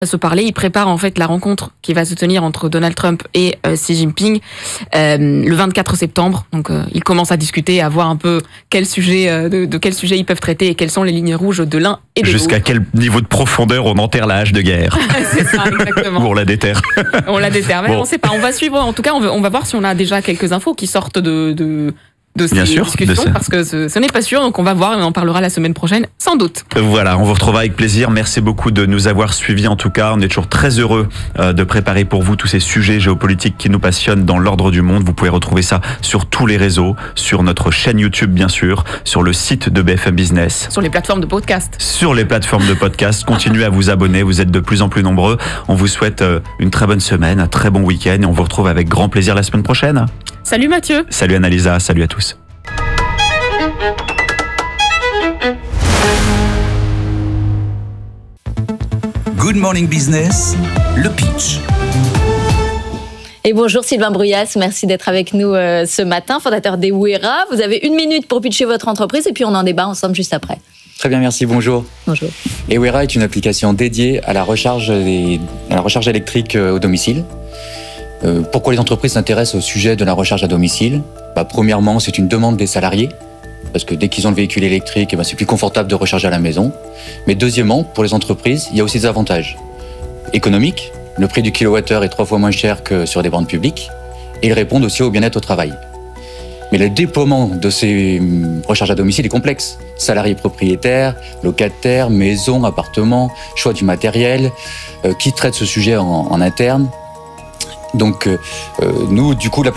se parler. Ils préparent en fait la rencontre qui va se tenir entre Donald Trump et Xi Jinping le 24 septembre. Donc ils commencent à discuter, à voir un peu quel sujet, de quel sujet ils peuvent traiter et quelles sont les lignes rouges de l'un et de l'autre. Jusqu'à quel niveau de profondeur on enterre la hache de guerre. C'est ça, exactement. Ou on la déterre. On la déterre, mais Bon. on sait pas. On va suivre. En tout cas, on va voir si on a déjà quelques infos qui sortent de ces Bien sûr, discussions, de ça. parce que ce n'est pas sûr. Donc on va voir et on en parlera la semaine prochaine, sans doute. Voilà, on vous retrouvera avec plaisir. Merci beaucoup de nous avoir suivis en tout cas. On est toujours très heureux de préparer pour vous tous ces sujets géopolitiques qui nous passionnent dans l'ordre du monde. Vous pouvez retrouver ça sur tous les réseaux, sur notre chaîne YouTube bien sûr, sur le site de BFM Business, Sur les plateformes de podcast. sur les plateformes de podcast. Continuez à vous abonner, vous êtes de plus en plus nombreux. On vous souhaite une très bonne semaine, un très bon week-end et on vous retrouve avec grand plaisir la semaine prochaine. Salut Mathieu. Salut Annalisa, salut à tous. Good Morning Business, le pitch. Et bonjour Sylvain Bruyas, merci d'être avec nous ce matin, fondateur d'Ewera. Vous avez 1 minute pour pitcher votre entreprise et puis on en débat ensemble juste après. Très bien, merci, bonjour. Bonjour. Ewera est une application dédiée à la recharge électrique au domicile. Pourquoi les entreprises s'intéressent au sujet de la recharge à domicile ? Premièrement, c'est une demande des salariés, parce que dès qu'ils ont le véhicule électrique, c'est plus confortable de recharger à la maison. Mais deuxièmement, pour les entreprises, il y a aussi des avantages. Économiques, le prix du kilowattheure est 3 fois moins cher que sur des bornes publiques, et ils répondent aussi au bien-être au travail. Mais le déploiement de ces recharges à domicile est complexe. Salariés propriétaires, locataires, maisons, appartements, choix du matériel, qui traite ce sujet en interne. Donc nous, du coup, le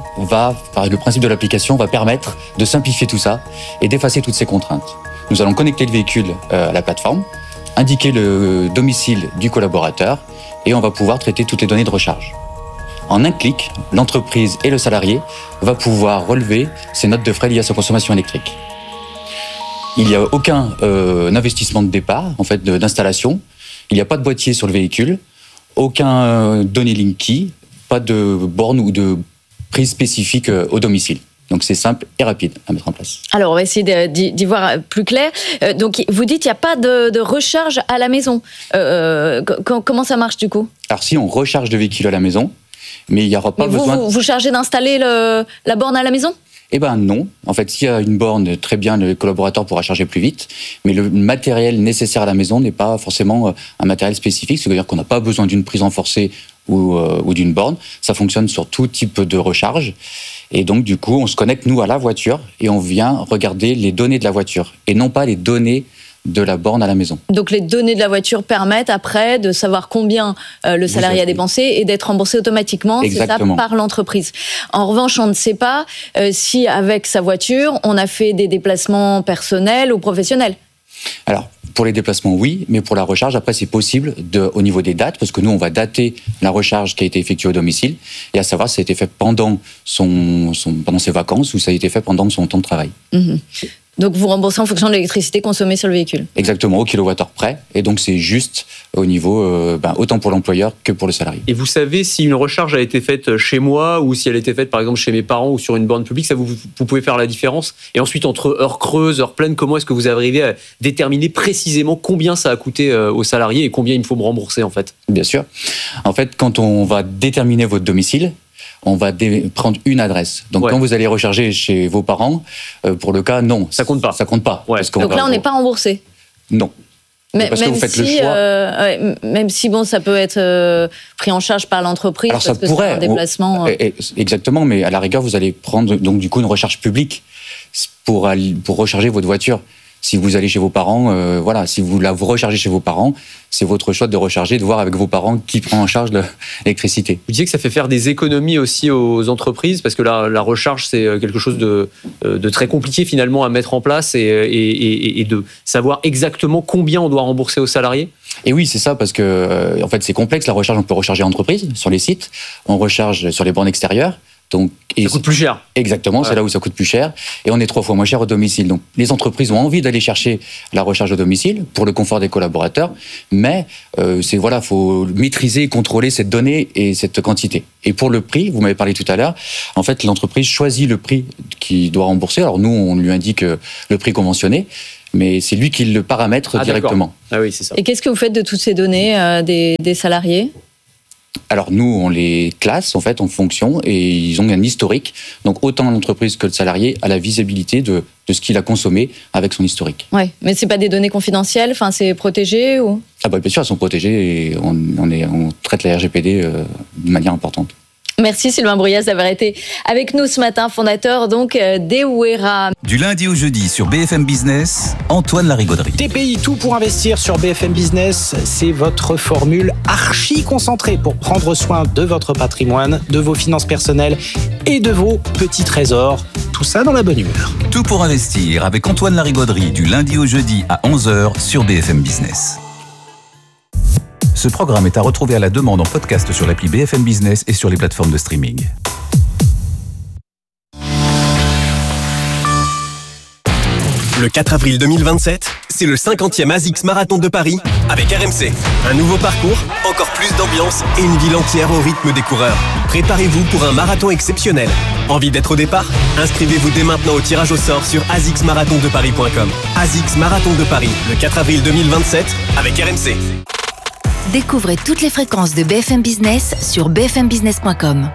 principe de l'application va permettre de simplifier tout ça et d'effacer toutes ces contraintes. Nous allons connecter le véhicule à la plateforme, indiquer le domicile du collaborateur et on va pouvoir traiter toutes les données de recharge. En un clic, l'entreprise et le salarié va pouvoir relever ses notes de frais liées à sa consommation électrique. Il n'y a aucun investissement de départ, en fait, d'installation. Il n'y a pas de boîtier sur le véhicule, aucun données Linky, pas de borne ou de prise spécifique au domicile. Donc c'est simple et rapide à mettre en place. Alors on va essayer d'y voir plus clair. Donc vous dites qu'il n'y a pas de recharge à la maison. Comment ça marche du coup ? Alors si on recharge le véhicule à la maison, mais il n'y aura pas besoin... Vous chargez d'installer la borne à la maison ? Eh ben non. En fait, s'il y a une borne, très bien, le collaborateur pourra charger plus vite. Mais le matériel nécessaire à la maison n'est pas forcément un matériel spécifique. C'est-à-dire qu'on n'a pas besoin d'une prise renforcée ou d'une borne. Ça fonctionne sur tout type de recharge. Et donc, du coup, on se connecte, nous, à la voiture et on vient regarder les données de la voiture et non pas les données de la borne à la maison. Donc les données de la voiture permettent après de savoir combien le salarié a dépensé et d'être remboursé automatiquement, Exactement. c'est ça, par l'entreprise. En revanche, on ne sait pas si avec sa voiture, on a fait des déplacements personnels ou professionnels. Alors, pour les déplacements, oui, mais pour la recharge, après, c'est possible au niveau des dates, parce que nous, on va dater la recharge qui a été effectuée au domicile, et à savoir si ça a été fait pendant pendant ses vacances ou ça a été fait pendant son temps de travail. Mmh. Donc vous remboursez en fonction de l'électricité consommée sur le véhicule. Exactement, au kilowattheure près, et donc c'est juste au niveau, autant pour l'employeur que pour le salarié. Et vous savez si une recharge a été faite chez moi ou si elle a été faite par exemple chez mes parents ou sur une borne publique, ça vous pouvez faire la différence. Et ensuite, entre heures creuses, heures pleines, comment est-ce que vous arrivez à déterminer précisément combien ça a coûté aux salariés et combien il faut me rembourser en fait ? Bien sûr. En fait, quand on va déterminer votre domicile, on va prendre une adresse. Donc quand vous allez recharger chez vos parents, pour le cas, non. Ça compte pas. Ça compte pas. Ouais. Donc là, on n'est pas remboursé. Non. Parce que vous faites le choix. Même si ça peut être pris en charge par l'entreprise. Alors parce ça pourrait. C'est un déplacement. Exactement, mais à la rigueur, vous allez prendre donc du coup une recharge publique pour recharger votre voiture. Si vous allez chez vos parents, si vous rechargez chez vos parents, c'est votre choix de recharger, de voir avec vos parents qui prend en charge l'électricité. Vous disiez que ça fait faire des économies aussi aux entreprises, parce que la recharge, c'est quelque chose de très compliqué finalement à mettre en place et de savoir exactement combien on doit rembourser aux salariés. Et oui, c'est ça, parce que en fait, c'est complexe. La recharge, on peut recharger en entreprise, sur les sites. On recharge sur les bornes extérieures. Donc, ça coûte plus cher. Exactement, c'est là où ça coûte plus cher. Et on est 3 fois moins cher au domicile. Donc, les entreprises ont envie d'aller chercher la recharge au domicile pour le confort des collaborateurs. Mais, faut maîtriser et contrôler cette donnée et cette quantité. Et pour le prix, vous m'avez parlé tout à l'heure, en fait, l'entreprise choisit le prix qu'il doit rembourser. Alors, nous, on lui indique le prix conventionné. mais c'est lui qui le paramètre directement. Ah oui, c'est ça. Et qu'est-ce que vous faites de toutes ces données des salariés ? Alors nous, on les classe en fait en fonction et ils ont un historique. Donc autant l'entreprise que le salarié a la visibilité de ce qu'il a consommé avec son historique. Ouais, mais c'est pas des données confidentielles, enfin c'est protégé ou ? Ah bah bien sûr, elles sont protégées et on traite la RGPD de manière importante. Merci Sylvain Bruyas d'avoir été avec nous ce matin, fondateur donc d'Ewera. Du lundi au jeudi sur BFM Business, Antoine Larigauderie. TPI, tout pour investir sur BFM Business, c'est votre formule archi concentrée pour prendre soin de votre patrimoine, de vos finances personnelles et de vos petits trésors. Tout ça dans la bonne humeur. Tout pour investir avec Antoine Larigauderie du lundi au jeudi à 11h sur BFM Business. Ce programme est à retrouver à la demande en podcast sur l'appli BFM Business et sur les plateformes de streaming. Le 4 avril 2027, c'est le 50e ASICS Marathon de Paris avec RMC. Un nouveau parcours, encore plus d'ambiance et une ville entière au rythme des coureurs. Préparez-vous pour un marathon exceptionnel. Envie d'être au départ ? Inscrivez-vous dès maintenant au tirage au sort sur asicsmarathondeparis.com. ASICS Marathon de Paris, le 4 avril 2027 avec RMC. Découvrez toutes les fréquences de BFM Business sur bfmbusiness.com.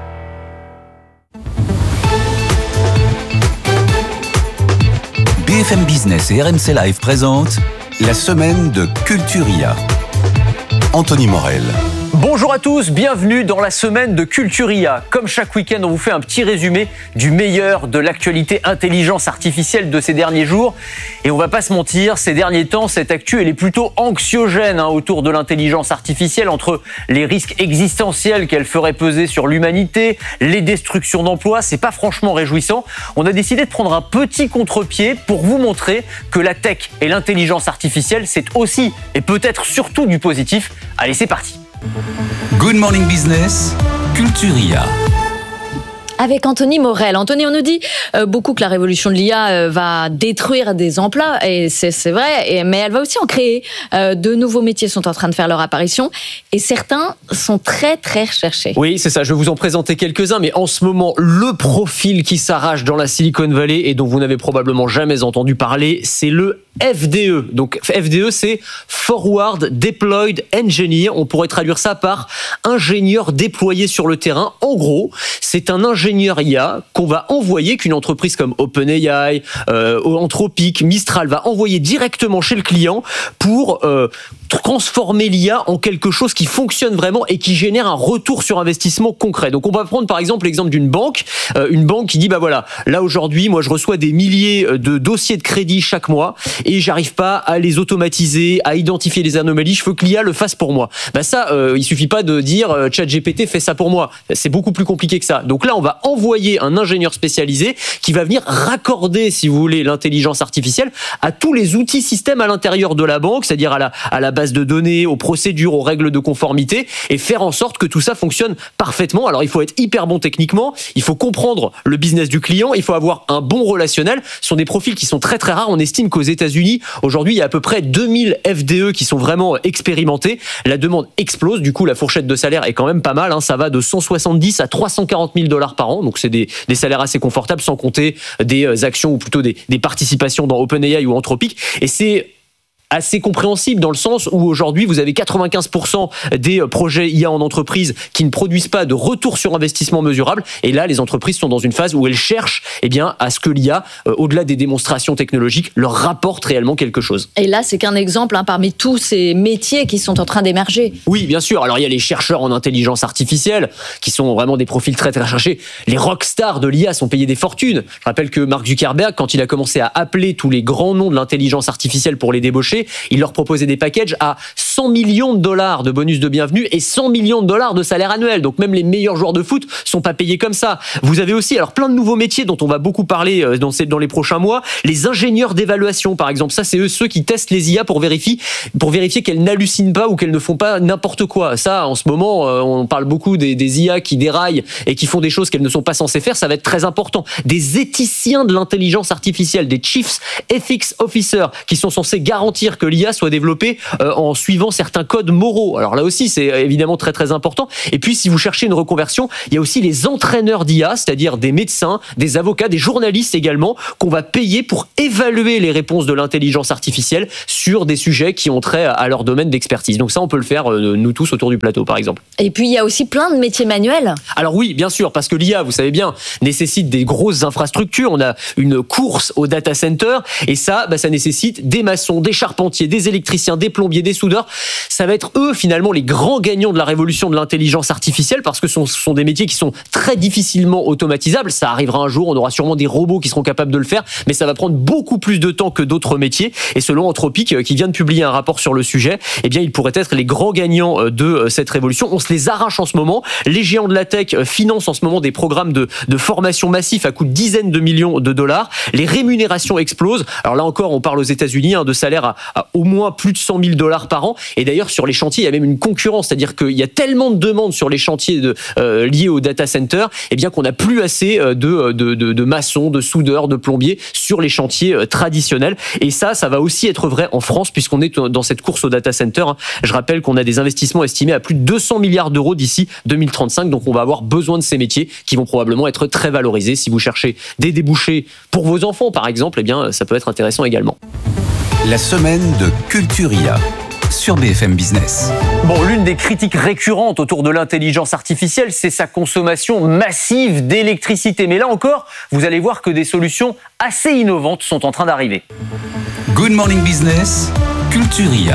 BFM Business et RMC Live présentent la semaine de Culturia. Anthony Morel. Bonjour à tous, bienvenue dans la semaine de Culturia. Comme chaque week-end, on vous fait un petit résumé du meilleur de l'actualité intelligence artificielle de ces derniers jours. Et on va pas se mentir, ces derniers temps, cette actu, elle est plutôt anxiogène autour de l'intelligence artificielle, entre les risques existentiels qu'elle ferait peser sur l'humanité, les destructions d'emplois. C'est pas franchement réjouissant. On a décidé de prendre un petit contre-pied pour vous montrer que la tech et l'intelligence artificielle, c'est aussi et peut-être surtout du positif. Allez, c'est parti. Good Morning Business, Culturia. Avec Anthony Morel. Anthony, on nous dit beaucoup que la révolution de l'IA va détruire des emplois, et c'est vrai, mais elle va aussi en créer. De nouveaux métiers sont en train de faire leur apparition, et certains sont très très recherchés. Oui, c'est ça, je vais vous en présenter quelques-uns, mais en ce moment, le profil qui s'arrache dans la Silicon Valley, et dont vous n'avez probablement jamais entendu parler, c'est le FDE. Donc FDE, c'est Forward Deployed Engineer. On pourrait traduire ça par ingénieur déployé sur le terrain. En gros, c'est un ingénieur IA qu'on va envoyer, qu'une entreprise comme OpenAI, Anthropic, Mistral va envoyer directement chez le client pour transformer l'IA en quelque chose qui fonctionne vraiment et qui génère un retour sur investissement concret. Donc on va prendre par exemple l'exemple d'une banque qui dit bah voilà, là aujourd'hui moi je reçois des milliers de dossiers de crédit chaque mois et j'arrive pas à les automatiser, à identifier les anomalies, je veux que l'IA le fasse pour moi. Bah ça, il suffit pas de dire ChatGPT fait ça pour moi. C'est beaucoup plus compliqué que ça. Donc là, on va envoyer un ingénieur spécialisé qui va venir raccorder, si vous voulez, l'intelligence artificielle à tous les outils systèmes à l'intérieur de la banque, c'est-à-dire à la base de données, aux procédures, aux règles de conformité, et faire en sorte que tout ça fonctionne parfaitement. Alors il faut être hyper bon techniquement, il faut comprendre le business du client, il faut avoir un bon relationnel. Ce sont des profils qui sont très très rares. On estime qu'aux États-Unis, aujourd'hui, il y a à peu près 2000 FDE qui sont vraiment expérimentés. La demande explose. Du coup, la fourchette de salaire est quand même pas mal. Ça va de 170 à 340 000 $ par an. Donc, c'est des salaires assez confortables, sans compter des actions ou plutôt des participations dans OpenAI ou Anthropic. Et c'est assez compréhensible dans le sens où aujourd'hui vous avez 95% des projets IA en entreprise qui ne produisent pas de retour sur investissement mesurable, et là les entreprises sont dans une phase où elles cherchent à ce que l'IA, au-delà des démonstrations technologiques, leur rapporte réellement quelque chose. Et là c'est qu'un exemple parmi tous ces métiers qui sont en train d'émerger. Oui, bien sûr. Alors il y a les chercheurs en intelligence artificielle qui sont vraiment des profils très très recherchés. Les rockstars de l'IA sont payés des fortunes. Je rappelle que Mark Zuckerberg, quand il a commencé à appeler tous les grands noms de l'intelligence artificielle pour les débaucher, il leur proposait des packages à 100 millions de $, de bonus de bienvenue, et 100 millions de $ de salaire annuel. Donc même les meilleurs joueurs de foot sont pas payés comme ça. Vous avez aussi plein de nouveaux métiers dont on va beaucoup parler dans les prochains mois. Les ingénieurs d'évaluation, par exemple, ça c'est ceux qui testent les IA pour vérifier qu'elles n'hallucinent pas ou qu'elles ne font pas n'importe quoi. Ça, en ce moment, on parle beaucoup des IA qui déraillent et qui font des choses qu'elles ne sont pas censées faire. Ça va être très important. Des éthiciens de l'intelligence artificielle, des Chiefs Ethics Officers, qui sont censés garantir dire que l'IA soit développée en suivant certains codes moraux. Alors là aussi, c'est évidemment très très important. Et puis, si vous cherchez une reconversion, il y a aussi les entraîneurs d'IA, c'est-à-dire des médecins, des avocats, des journalistes également, qu'on va payer pour évaluer les réponses de l'intelligence artificielle sur des sujets qui ont trait à leur domaine d'expertise. Donc ça, on peut le faire, nous tous, autour du plateau, par exemple. Et puis, il y a aussi plein de métiers manuels. Alors oui, bien sûr, parce que l'IA, vous savez bien, nécessite des grosses infrastructures. On a une course au data center, et ça, ça nécessite des maçons, des charpentiers, des électriciens, des plombiers, des soudeurs. Ça va être eux, finalement, les grands gagnants de la révolution de l'intelligence artificielle, parce que ce sont des métiers qui sont très difficilement automatisables. Ça arrivera un jour, on aura sûrement des robots qui seront capables de le faire, mais ça va prendre beaucoup plus de temps que d'autres métiers. Et selon Anthropic, qui vient de publier un rapport sur le sujet, eh bien, ils pourraient être les grands gagnants de cette révolution. On se les arrache en ce moment. Les géants de la tech financent en ce moment des programmes de formation massifs à coût de dizaines de millions de dollars. Les rémunérations explosent. Alors là encore, on parle aux États-Unis de salaires à au moins plus de 100 000 $ par an. Et d'ailleurs, sur les chantiers, il y a même une concurrence, c'est-à-dire qu'il y a tellement de demandes sur les chantiers liés au data center, eh bien qu'on n'a plus assez de maçons, de soudeurs, de plombiers sur les chantiers traditionnels. Et ça va aussi être vrai en France, puisqu'on est dans cette course au data center. Je rappelle qu'on a des investissements estimés à plus de 200 milliards d'euros d'ici 2035. Donc on va avoir besoin de ces métiers qui vont probablement être très valorisés. Si vous cherchez des débouchés pour vos enfants, par exemple, eh bien ça peut être intéressant également. La semaine de Culturia sur BFM Business. Bon, l'une des critiques récurrentes autour de l'intelligence artificielle, c'est sa consommation massive d'électricité. Mais là encore, vous allez voir que des solutions assez innovantes sont en train d'arriver. Good Morning Business, Culturia.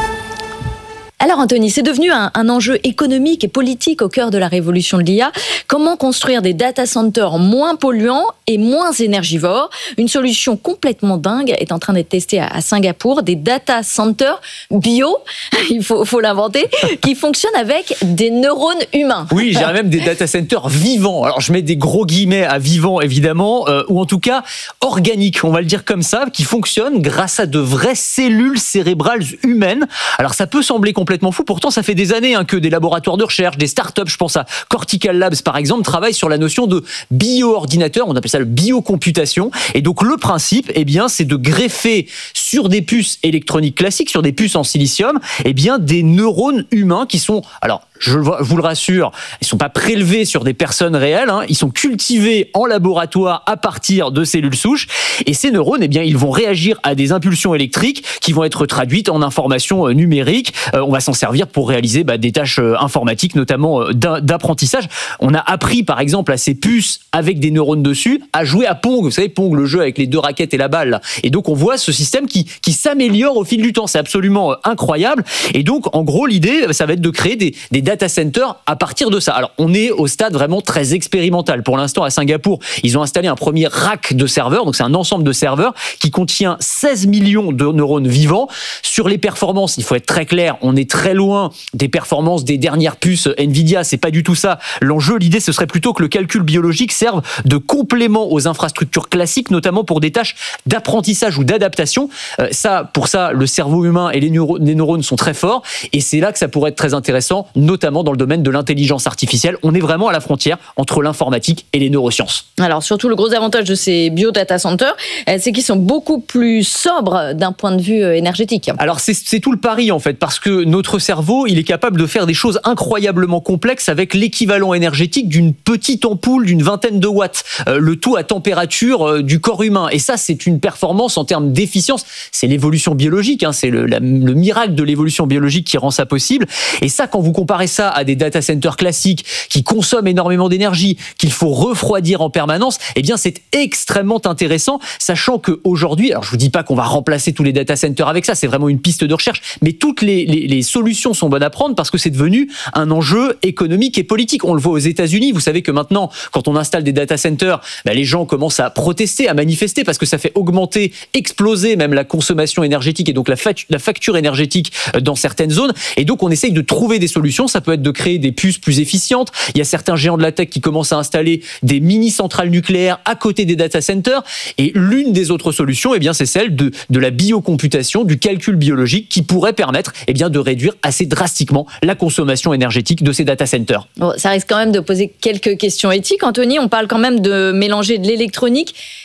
Alors Anthony, c'est devenu un enjeu économique et politique au cœur de la révolution de l'IA. Comment construire des data centers moins polluants et moins énergivores? Une solution complètement dingue est en train d'être testée à Singapour. Des data centers bio, il faut l'inventer, qui fonctionnent avec des neurones humains. Oui, j'ai même des data centers vivants. Alors je mets des gros guillemets à vivants évidemment, ou en tout cas organiques, on va le dire comme ça, qui fonctionnent grâce à de vraies cellules cérébrales humaines. Alors ça peut sembler complètement fou, pourtant ça fait des années que des laboratoires de recherche, des startups, je pense à Cortical Labs par exemple, travaillent sur la notion de bio-ordinateur, on appelle ça le biocomputation. Et donc le principe, eh bien, c'est de greffer sur des puces électroniques classiques, sur des puces en silicium, eh bien, des neurones humains qui sont, alors je vous le rassure, ils sont pas prélevés sur des personnes réelles, ils sont cultivés en laboratoire à partir de cellules souches. Et ces neurones, eh bien, ils vont réagir à des impulsions électriques qui vont être traduites en informations numériques. On va s'en servir pour réaliser des tâches informatiques, notamment d'apprentissage. On a appris, par exemple, à ces puces avec des neurones dessus à jouer à Pong. Vous savez, Pong, le jeu avec les deux raquettes et la balle. Et donc, on voit ce système qui s'améliore au fil du temps. C'est absolument incroyable. Et donc, en gros, l'idée, ça va être de créer des data centers à partir de ça. Alors, on est au stade vraiment très expérimental. Pour l'instant, à Singapour, ils ont installé un premier rack de serveurs. Donc, c'est un ensemble de serveurs qui contient 16 millions de neurones vivants. Sur les performances, il faut être très clair, on est très loin des performances des dernières puces Nvidia. C'est pas du tout ça l'enjeu. L'idée, ce serait plutôt que le calcul biologique serve de complément aux infrastructures classiques, notamment pour des tâches d'apprentissage ou d'adaptation. Pour ça, le cerveau humain et les neurones sont très forts. Et c'est là que ça pourrait être très intéressant, notamment dans le domaine de l'intelligence artificielle. On est vraiment à la frontière entre l'informatique et les neurosciences. Alors, surtout, le gros avantage de ces bio-data centers, c'est qu'ils sont beaucoup plus sobres d'un point de vue énergétique. Alors, c'est tout le pari, en fait, parce que notre cerveau, il est capable de faire des choses incroyablement complexes avec l'équivalent énergétique d'une petite ampoule d'une vingtaine de watts. Le tout à température du corps humain. Et ça, c'est une performance en termes d'efficience. C'est l'évolution biologique, c'est le miracle de l'évolution biologique qui rend ça possible. Et ça, quand vous comparez ça à des data centers classiques qui consomment énormément d'énergie, qu'il faut refroidir en permanence, eh bien, c'est extrêmement intéressant, sachant qu'aujourd'hui, alors je vous dis pas qu'on va remplacer tous les data centers avec ça, c'est vraiment une piste de recherche, mais toutes les solutions sont bonnes à prendre parce que c'est devenu un enjeu économique et politique. On le voit aux États-Unis. Vous savez que maintenant, quand on installe des data centers, les gens commencent à protester, à manifester parce que ça fait augmenter, exploser même la consommation énergétique et donc la facture énergétique dans certaines zones. Et donc, on essaye de trouver des solutions. Ça peut être de créer des puces plus efficientes. Il y a certains géants de la tech qui commencent à installer des mini-centrales nucléaires à côté des data centers. Et l'une des autres solutions, eh bien, c'est celle de la biocomputation, du calcul biologique qui pourrait permettre, eh bien, de réduire assez drastiquement la consommation énergétique de ces data centers. Bon, ça risque quand même de poser quelques questions éthiques. Anthony, on parle quand même de mélanger de l'électronique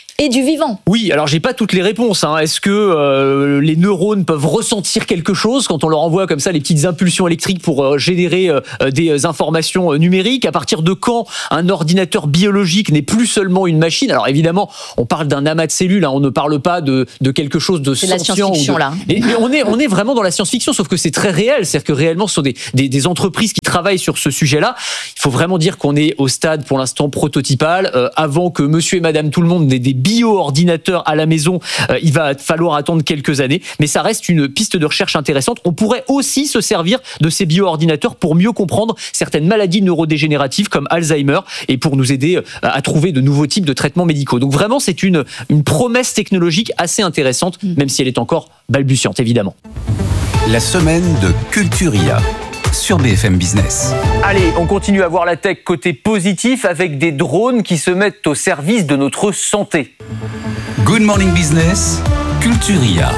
Et du vivant. Oui, alors j'ai pas toutes les réponses. Est-ce que les neurones peuvent ressentir quelque chose quand on leur envoie comme ça les petites impulsions électriques pour générer des informations numériques? À partir de quand un ordinateur biologique n'est plus seulement une machine? Alors évidemment, on parle d'un amas de cellules, on ne parle pas de quelque chose de sentient. C'est de la science-fiction là. Et on est vraiment dans la science-fiction, sauf que c'est très réel. C'est-à-dire que réellement, ce sont des entreprises qui travaillent sur ce sujet-là. Il faut vraiment dire qu'on est au stade pour l'instant prototypal. Avant que monsieur et madame tout le monde n'aient des bio-ordinateurs à la maison, il va falloir attendre quelques années, mais ça reste une piste de recherche intéressante. On pourrait aussi se servir de ces bio-ordinateurs pour mieux comprendre certaines maladies neurodégénératives comme Alzheimer et pour nous aider à trouver de nouveaux types de traitements médicaux. Donc vraiment, c'est une promesse technologique assez intéressante, même si elle est encore balbutiante, évidemment. La semaine de Culturia sur BFM Business. Allez, on continue à voir la tech côté positif avec des drones qui se mettent au service de notre santé. Good Morning Business, Culturia.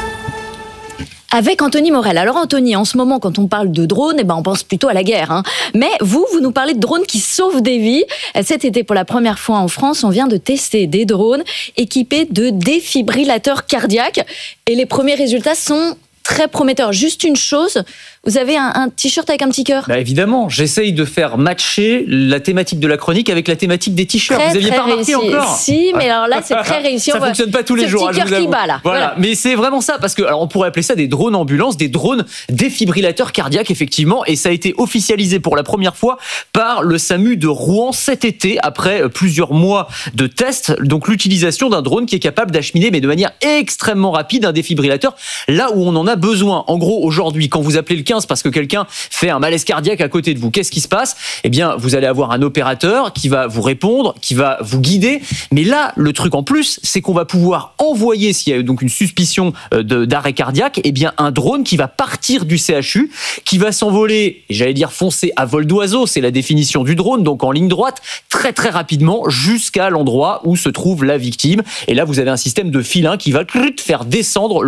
Avec Anthony Morel. Alors Anthony, en ce moment, quand on parle de drones, on pense plutôt à la guerre. Mais vous nous parlez de drones qui sauvent des vies. Cet été, pour la première fois en France, on vient de tester des drones équipés de défibrillateurs cardiaques. Et les premiers résultats sont très prometteur. Juste une chose, vous avez un t-shirt avec un petit cœur. Évidemment, j'essaye de faire matcher la thématique de la chronique avec la thématique des t-shirts. Vous n'aviez pas remarqué encore? Si, mais alors là, c'est très réussi. Ça ne fonctionne pas tous les jours. Ce petit cœur qui bat, là. Voilà. Mais c'est vraiment ça, parce que alors on pourrait appeler ça des drones ambulances, des drones défibrillateurs cardiaques, effectivement, et ça a été officialisé pour la première fois par le SAMU de Rouen cet été, après plusieurs mois de tests. Donc l'utilisation d'un drone qui est capable d'acheminer, mais de manière extrêmement rapide, un défibrillateur, là où on en a besoin. En gros, aujourd'hui, quand vous appelez le 15 parce que quelqu'un fait un malaise cardiaque à côté de vous, qu'est-ce qui se passe? Eh bien, vous allez avoir un opérateur qui va vous répondre, qui va vous guider. Mais là, le truc en plus, c'est qu'on va pouvoir envoyer, s'il y a donc une suspicion d'arrêt cardiaque, eh bien, un drone qui va partir du CHU, qui va s'envoler, j'allais dire foncer à vol d'oiseau, c'est la définition du drone, donc en ligne droite, très très rapidement, jusqu'à l'endroit où se trouve la victime. Et là, vous avez un système de filin qui va faire descendre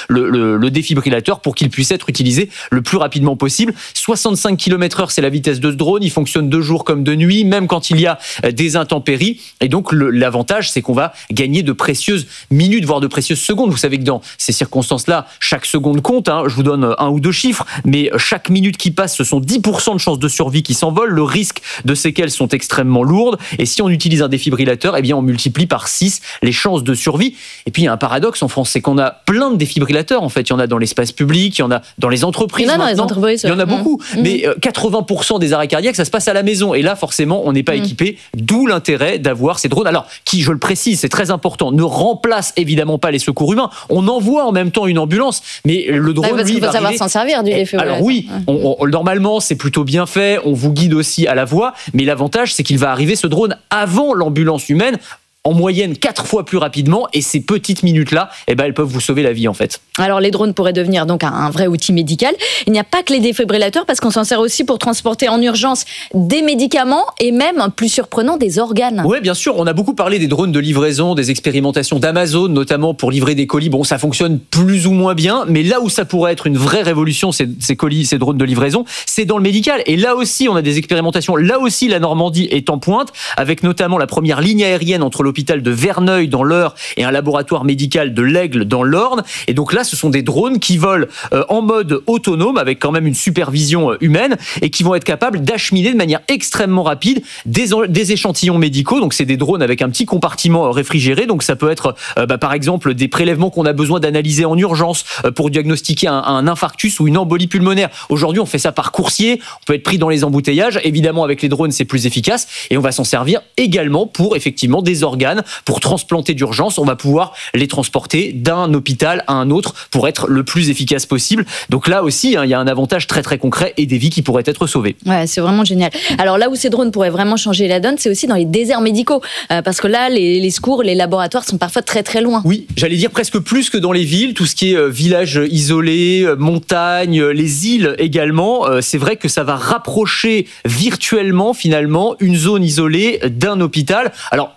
le défibrillateur pour qu'il puisse être utilisé le plus rapidement possible. 65 km/h, c'est la vitesse de ce drone. Il fonctionne de jour comme de nuit, même quand il y a des intempéries. Et donc, l'avantage, c'est qu'on va gagner de précieuses minutes, voire de précieuses secondes. Vous savez que dans ces circonstances-là, chaque seconde compte. Je vous donne un ou deux chiffres, mais chaque minute qui passe, ce sont 10% de chances de survie qui s'envolent. Le risque de séquelles sont extrêmement lourdes. Et si on utilise un défibrillateur, eh bien, on multiplie par 6 les chances de survie. Et puis, il y a un paradoxe en France, c'est qu'on a plein de défibrillateurs. En fait, il y en a dans l'espace public, il y en a dans les entreprises. Il y en a beaucoup. Mais 80% des arrêts cardiaques, ça se passe à la maison. Et là, forcément, on n'est pas équipé. D'où l'intérêt d'avoir ces drones. Alors, qui, je le précise, c'est très important, ne remplace évidemment pas les secours humains. On envoie en même temps une ambulance, mais le drone, parce qu'il faut savoir s'en servir du défibrillateur. Alors oui, normalement, c'est plutôt bien fait. On vous guide aussi à la voix. Mais l'avantage, c'est qu'il va arriver, ce drone, avant l'ambulance humaine, en moyenne 4 fois plus rapidement, et ces petites minutes-là, elles peuvent vous sauver la vie en fait. Alors les drones pourraient devenir donc un vrai outil médical. Il n'y a pas que les défibrillateurs, parce qu'on s'en sert aussi pour transporter en urgence des médicaments et même, plus surprenant, des organes. Oui, bien sûr, on a beaucoup parlé des drones de livraison, des expérimentations d'Amazon, notamment pour livrer des colis. Bon, ça fonctionne plus ou moins bien, mais là où ça pourrait être une vraie révolution, ces colis, ces drones de livraison, c'est dans le médical. Et là aussi, on a des expérimentations. Là aussi, la Normandie est en pointe, avec notamment la première ligne aérienne entre l'hôpital de Verneuil dans l'Eure et un laboratoire médical de l'Aigle dans l'Orne. Et donc là, ce sont des drones qui volent en mode autonome, avec quand même une supervision humaine, et qui vont être capables d'acheminer de manière extrêmement rapide des échantillons médicaux. Donc c'est des drones avec un petit compartiment réfrigéré. Donc ça peut être par exemple des prélèvements qu'on a besoin d'analyser en urgence pour diagnostiquer un infarctus ou une embolie pulmonaire. Aujourd'hui, on fait ça par coursier. On peut être pris dans les embouteillages. Évidemment, avec les drones, c'est plus efficace. Et on va s'en servir également pour effectivement des organes, pour transplanter d'urgence. On va pouvoir les transporter d'un hôpital à un autre pour être le plus efficace possible. Donc là aussi, il y a un avantage très très concret et des vies qui pourraient être sauvées. Ouais, c'est vraiment génial. Alors là où ces drones pourraient vraiment changer la donne, c'est aussi dans les déserts médicaux. Parce que là, les secours, les laboratoires sont parfois très très loin. Oui, j'allais dire presque plus que dans les villes. Tout ce qui est villages isolés, montagnes, les îles également. C'est vrai que ça va rapprocher virtuellement finalement une zone isolée d'un hôpital. Alors, je vous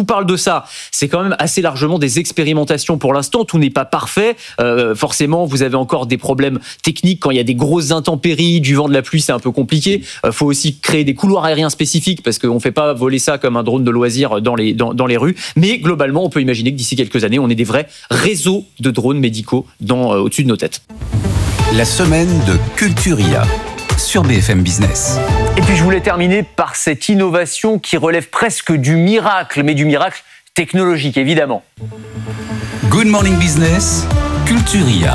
parle de ça, c'est quand même assez largement des expérimentations pour l'instant. Tout n'est pas parfait. Forcément, vous avez encore des problèmes techniques quand il y a des grosses intempéries, du vent, de la pluie, c'est un peu compliqué. Faut aussi créer des couloirs aériens spécifiques parce qu'on ne fait pas voler ça comme un drone de loisir dans les rues. Mais globalement, on peut imaginer que d'ici quelques années, on ait des vrais réseaux de drones médicaux au-dessus de nos têtes. La semaine de Culturia sur BFM Business. Et puis je voulais terminer par cette innovation qui relève presque du miracle, mais du miracle technologique évidemment. Good Morning Business, Culturia.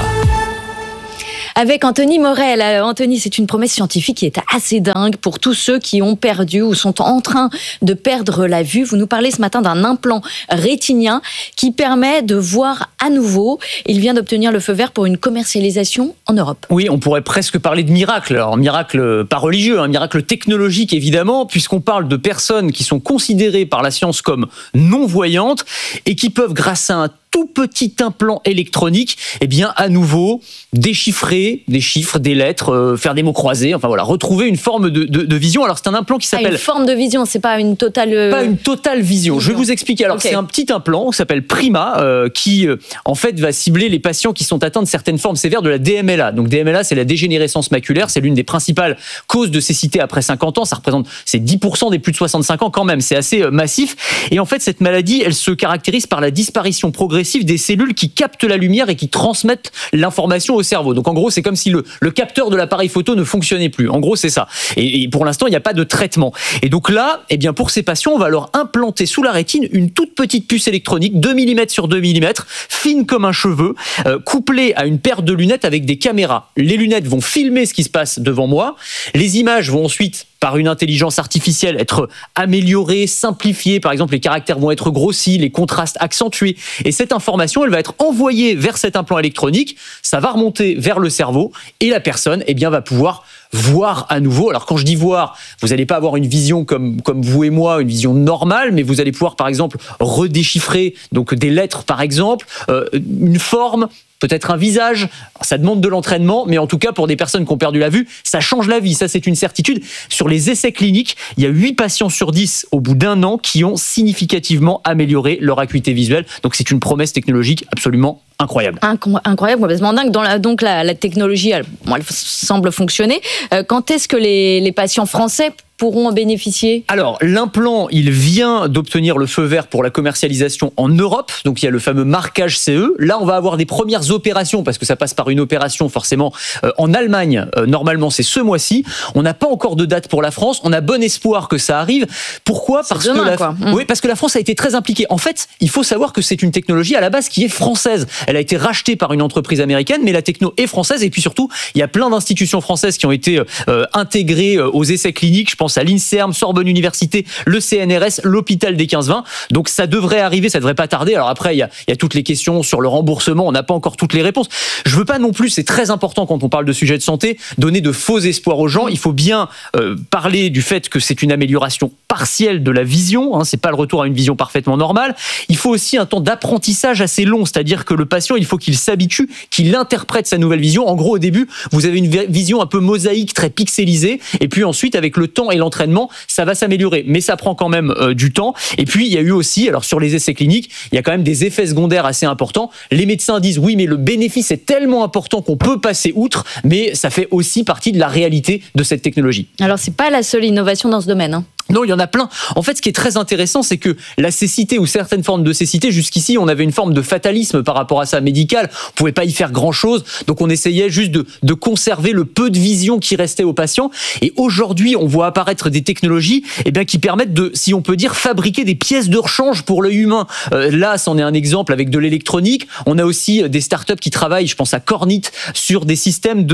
Avec Anthony Morel. Anthony, c'est une promesse scientifique qui est assez dingue pour tous ceux qui ont perdu ou sont en train de perdre la vue. Vous nous parlez ce matin d'un implant rétinien qui permet de voir à nouveau. Il vient d'obtenir le feu vert pour une commercialisation en Europe. Oui, on pourrait presque parler de miracle. Alors, miracle pas religieux, un miracle technologique évidemment, puisqu'on parle de personnes qui sont considérées par la science comme non-voyantes et qui peuvent, grâce à un tout petit implant électronique, eh bien, à nouveau, déchiffrer des chiffres, des lettres, faire des mots croisés, enfin voilà, retrouver une forme de vision. Alors, c'est un implant qui s'appelle... une forme de vision, c'est pas une totale... Pas une totale vision. Je vais vous expliquer. Alors, c'est un petit implant qui s'appelle Prima, qui, en fait, va cibler les patients qui sont atteints de certaines formes sévères de la DMLA. Donc, DMLA, c'est la dégénérescence maculaire. C'est l'une des principales causes de cécité après 50 ans. Ça représente, c'est 10% des plus de 65 ans quand même. C'est assez massif. Et en fait, cette maladie, elle se caractérise par la disparition progressive des cellules qui captent la lumière et qui transmettent l'information au cerveau. Donc en gros, c'est comme si le capteur de l'appareil photo ne fonctionnait plus. En gros, c'est ça. Et pour l'instant, il n'y a pas de traitement. Et donc là, eh bien, pour ces patients, on va leur implanter sous la rétine une toute petite puce électronique, 2 mm sur 2 mm, fine comme un cheveu, couplée à une paire de lunettes avec des caméras. Les lunettes vont filmer ce qui se passe devant moi. Les images vont ensuite, par une intelligence artificielle, être améliorées, simplifiées. Par exemple, les caractères vont être grossis, les contrastes accentués. Et cette information, elle va être envoyée vers cet implant électronique. Ça va remonter vers le cerveau et la personne, eh bien, va pouvoir voir à nouveau. Alors quand je dis voir, vous n'allez pas avoir une vision comme vous et moi, une vision normale, mais vous allez pouvoir par exemple redéchiffrer donc des lettres par exemple, une forme, peut-être un visage. Ça demande de l'entraînement, mais en tout cas pour des personnes qui ont perdu la vue, ça change la vie, ça c'est une certitude. Sur les essais cliniques, il y a 8 patients sur 10 au bout d'un an qui ont significativement amélioré leur acuité visuelle. Donc c'est une promesse technologique absolument incroyable. Incroyable, complètement dingue. Donc la technologie, elle semble fonctionner. Quand est-ce que les patients français pourront en bénéficier? Alors, l'implant, il vient d'obtenir le feu vert pour la commercialisation en Europe. Donc, il y a le fameux marquage CE. Là, on va avoir des premières opérations, parce que ça passe par une opération forcément en Allemagne. Normalement, c'est ce mois-ci. On n'a pas encore de date pour la France. On a bon espoir que ça arrive. Pourquoi? Parce que la France a été très impliquée. En fait, il faut savoir que c'est une technologie à la base qui est française. Elle a été rachetée par une entreprise américaine, mais la techno est française. Et puis surtout, il y a plein d'institutions françaises qui ont été intégrées aux essais cliniques. Je pense à l'INSERM, Sorbonne Université, le CNRS, l'hôpital des 15-20. Donc ça devrait arriver, ça devrait pas tarder. Alors après, il y a toutes les questions sur le remboursement. On n'a pas encore toutes les réponses. Je veux pas non plus, c'est très important quand on parle de sujets de santé, donner de faux espoirs aux gens. Il faut bien parler du fait que c'est une amélioration partielle de la vision. C'est pas le retour à une vision parfaitement normale. Il faut aussi un temps d'apprentissage assez long, c'est-à-dire que le patient, il faut qu'il s'habitue, qu'il interprète sa nouvelle vision. En gros, au début, vous avez une vision un peu mosaïque, très pixelisée, et puis ensuite, avec le temps et l'entraînement, ça va s'améliorer. Mais ça prend quand même du temps. Et puis, il y a eu aussi, alors sur les essais cliniques, il y a quand même des effets secondaires assez importants. Les médecins disent, oui, mais le bénéfice est tellement important qu'on peut passer outre, mais ça fait aussi partie de la réalité de cette technologie. Alors, c'est pas la seule innovation dans ce domaine, Non, il y en a plein. En fait, ce qui est très intéressant, c'est que la cécité ou certaines formes de cécité, jusqu'ici, on avait une forme de fatalisme par rapport à ça médical. On pouvait pas y faire grand-chose, donc on essayait juste de conserver le peu de vision qui restait aux patients. Et aujourd'hui, on voit apparaître des technologies, qui permettent de, si on peut dire, fabriquer des pièces de rechange pour l'œil humain. Là, c'en est un exemple avec de l'électronique. On a aussi des startups qui travaillent, je pense à Cornit, sur des systèmes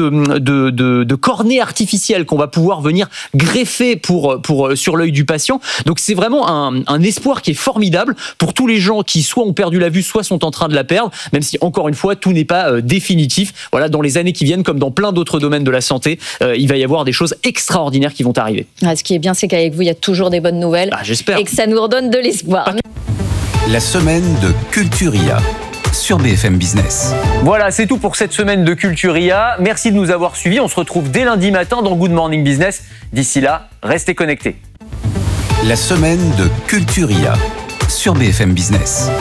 de cornée artificielle qu'on va pouvoir venir greffer sur l'œil du patient. Donc c'est vraiment un espoir qui est formidable pour tous les gens qui soit ont perdu la vue, soit sont en train de la perdre, même si encore une fois tout n'est pas définitif. Voilà, dans les années qui viennent, comme dans plein d'autres domaines de la santé, il va y avoir des choses extraordinaires qui vont arriver. Ce qui est bien, c'est qu'avec vous, il y a toujours des bonnes nouvelles. J'espère. Et que ça nous redonne de l'espoir. La semaine de Culturia sur BFM Business. Voilà, c'est tout pour cette semaine de Culturia. Merci de nous avoir suivis. On se retrouve dès lundi matin dans Good Morning Business. D'ici là, restez connectés. La semaine de Culturia sur BFM Business.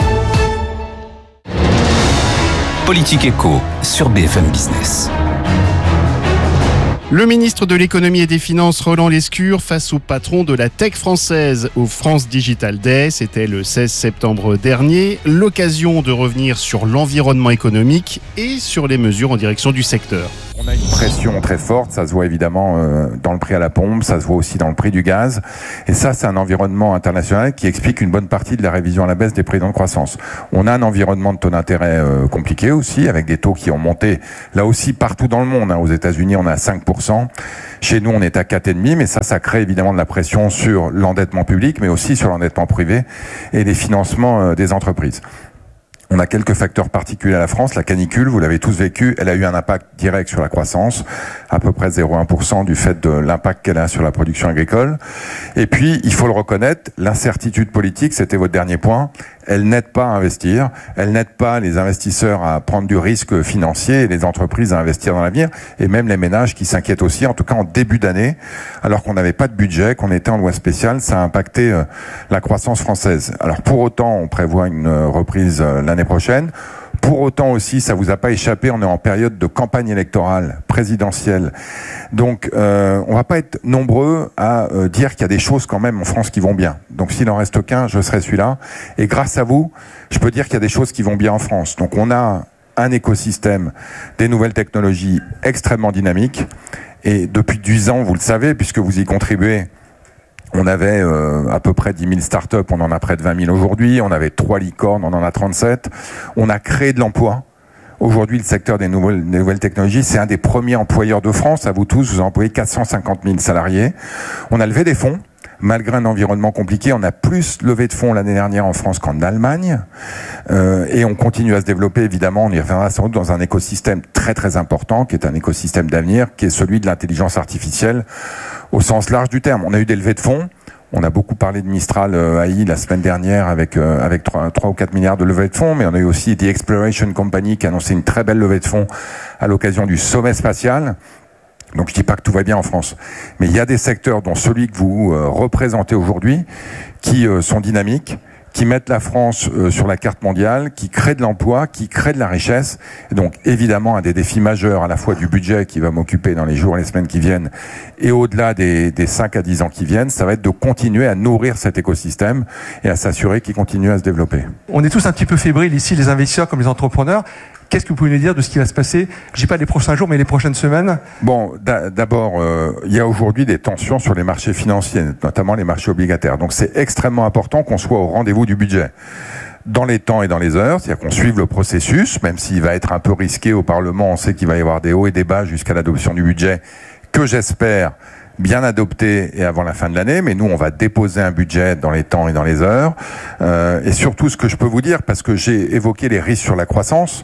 Politique Éco sur BFM Business. Le ministre de l'économie et des finances, Roland Lescure, face au patron de la tech française au France Digital Day. C'était le 16 septembre dernier. L'occasion de revenir sur l'environnement économique et sur les mesures en direction du secteur. On a une pression très forte, ça se voit évidemment dans le prix à la pompe, ça se voit aussi dans le prix du gaz. Et ça, c'est un environnement international qui explique une bonne partie de la révision à la baisse des prévisions de croissance. On a un environnement de taux d'intérêt compliqué aussi, avec des taux qui ont monté là aussi partout dans le monde. Aux États-Unis, on est à 5%. Chez nous, on est à 4,5%, mais ça crée évidemment de la pression sur l'endettement public, mais aussi sur l'endettement privé et les financements des entreprises. On a quelques facteurs particuliers à la France. La canicule, vous l'avez tous vécu, elle a eu un impact direct sur la croissance, à peu près 0,1% du fait de l'impact qu'elle a sur la production agricole. Et puis, il faut le reconnaître, l'incertitude politique, c'était votre dernier point, elle n'aide pas à investir, elle n'aide pas les investisseurs à prendre du risque financier et les entreprises à investir dans l'avenir, et même les ménages qui s'inquiètent aussi, en tout cas en début d'année, alors qu'on n'avait pas de budget, qu'on était en loi spéciale, ça a impacté la croissance française. Alors pour autant, on prévoit une reprise l'année prochaine. Pour autant aussi, ça vous a pas échappé, on est en période de campagne électorale présidentielle. Donc, on va pas être nombreux à dire qu'il y a des choses quand même en France qui vont bien. Donc, s'il en reste qu'un, je serai celui-là. Et grâce à vous, je peux dire qu'il y a des choses qui vont bien en France. Donc, on a un écosystème des nouvelles technologies extrêmement dynamique. Et depuis 10 ans, vous le savez, puisque vous y contribuez, on avait à peu près 10 000 startups, on en a près de 20 000 aujourd'hui. On avait 3 licornes, on en a 37. On a créé de l'emploi. Aujourd'hui, le secteur des nouvelles technologies, c'est un des premiers employeurs de France. À vous tous, vous employez 450 000 salariés. On a levé des fonds. Malgré un environnement compliqué, on a plus levé de fonds l'année dernière en France qu'en Allemagne. Et on continue à se développer, évidemment, on y reviendra sans doute, dans un écosystème très très important, qui est un écosystème d'avenir, qui est celui de l'intelligence artificielle au sens large du terme. On a eu des levées de fonds. On a beaucoup parlé de Mistral AI la semaine dernière avec 3 ou 4 milliards de levée de fonds, mais on a eu aussi The Exploration Company qui a annoncé une très belle levée de fonds à l'occasion du sommet spatial. Donc je dis pas que tout va bien en France, mais il y a des secteurs dont celui que vous représentez aujourd'hui qui sont dynamiques, qui mettent la France sur la carte mondiale, qui créent de l'emploi, qui créent de la richesse. Et donc évidemment un des défis majeurs à la fois du budget qui va m'occuper dans les jours et les semaines qui viennent et au-delà des 5 à 10 ans qui viennent, ça va être de continuer à nourrir cet écosystème et à s'assurer qu'il continue à se développer. On est tous un petit peu fébriles ici, les investisseurs comme les entrepreneurs. Qu'est-ce que vous pouvez nous dire de ce qui va se passer, je dis pas les prochains jours, mais les prochaines semaines? Bon, d'abord, il y a aujourd'hui des tensions sur les marchés financiers, notamment les marchés obligataires. Donc c'est extrêmement important qu'on soit au rendez-vous du budget. Dans les temps et dans les heures, c'est-à-dire qu'on suive le processus, même s'il va être un peu risqué au Parlement, on sait qu'il va y avoir des hauts et des bas jusqu'à l'adoption du budget, que j'espère bien adopté et avant la fin de l'année, mais nous on va déposer un budget dans les temps et dans les heures. Et surtout ce que je peux vous dire, parce que j'ai évoqué les risques sur la croissance,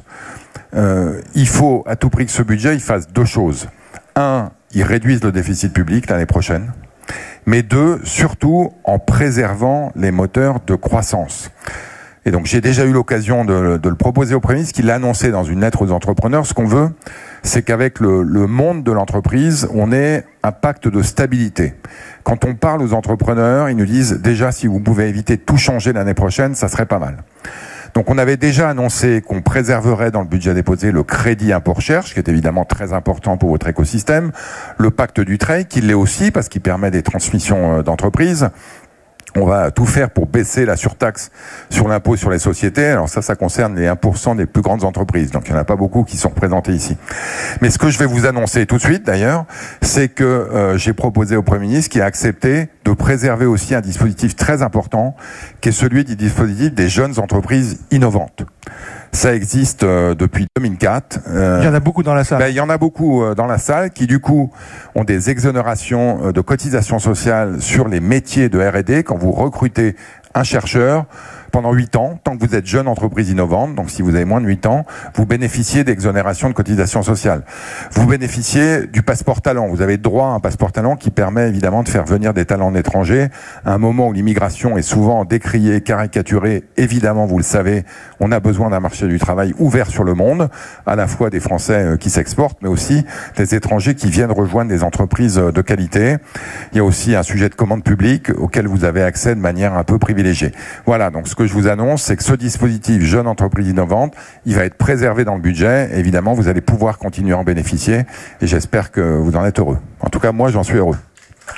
il faut à tout prix que ce budget il fasse 2 choses. 1, il réduise le déficit public l'année prochaine, mais 2, surtout en préservant les moteurs de croissance. Et donc j'ai déjà eu l'occasion de le proposer au Premier ministre, qui l'a annoncé dans une lettre aux entrepreneurs. Ce qu'on veut, c'est qu'avec le monde de l'entreprise, on ait un pacte de stabilité. Quand on parle aux entrepreneurs, ils nous disent déjà si vous pouvez éviter de tout changer l'année prochaine, ça serait pas mal. Donc on avait déjà annoncé qu'on préserverait dans le budget déposé le crédit impôt-recherche, qui est évidemment très important pour votre écosystème, le pacte du trade, qui l'est aussi parce qu'il permet des transmissions d'entreprises. On va tout faire pour baisser la surtaxe sur l'impôt sur les sociétés. Alors ça concerne les 1% des plus grandes entreprises. Donc il n'y en a pas beaucoup qui sont représentés ici. Mais ce que je vais vous annoncer tout de suite d'ailleurs, c'est que j'ai proposé au Premier ministre qui a accepté de préserver aussi un dispositif très important, qui est celui du dispositif des jeunes entreprises innovantes. Ça existe depuis 2004. Il y en a beaucoup dans la salle. Il y en a beaucoup dans la salle qui, du coup, ont des exonérations de cotisations sociales sur les métiers de R&D quand vous recrutez un chercheur pendant 8 ans, tant que vous êtes jeune entreprise innovante, donc si vous avez moins de 8 ans, vous bénéficiez d'exonérations de cotisations sociales. Vous bénéficiez du passeport talent. Vous avez droit à un passeport talent qui permet évidemment de faire venir des talents étrangers à un moment où l'immigration est souvent décriée, caricaturée. Évidemment, vous le savez, on a besoin d'un marché du travail ouvert sur le monde, à la fois des Français qui s'exportent, mais aussi des étrangers qui viennent rejoindre des entreprises de qualité. Il y a aussi un sujet de commande publique auquel vous avez accès de manière un peu privilégiée. privilégiés. Voilà, donc ce que je vous annonce, c'est que ce dispositif Jeune Entreprise Innovante, il va être préservé dans le budget. Et évidemment, vous allez pouvoir continuer à en bénéficier et j'espère que vous en êtes heureux. En tout cas, moi, j'en suis heureux.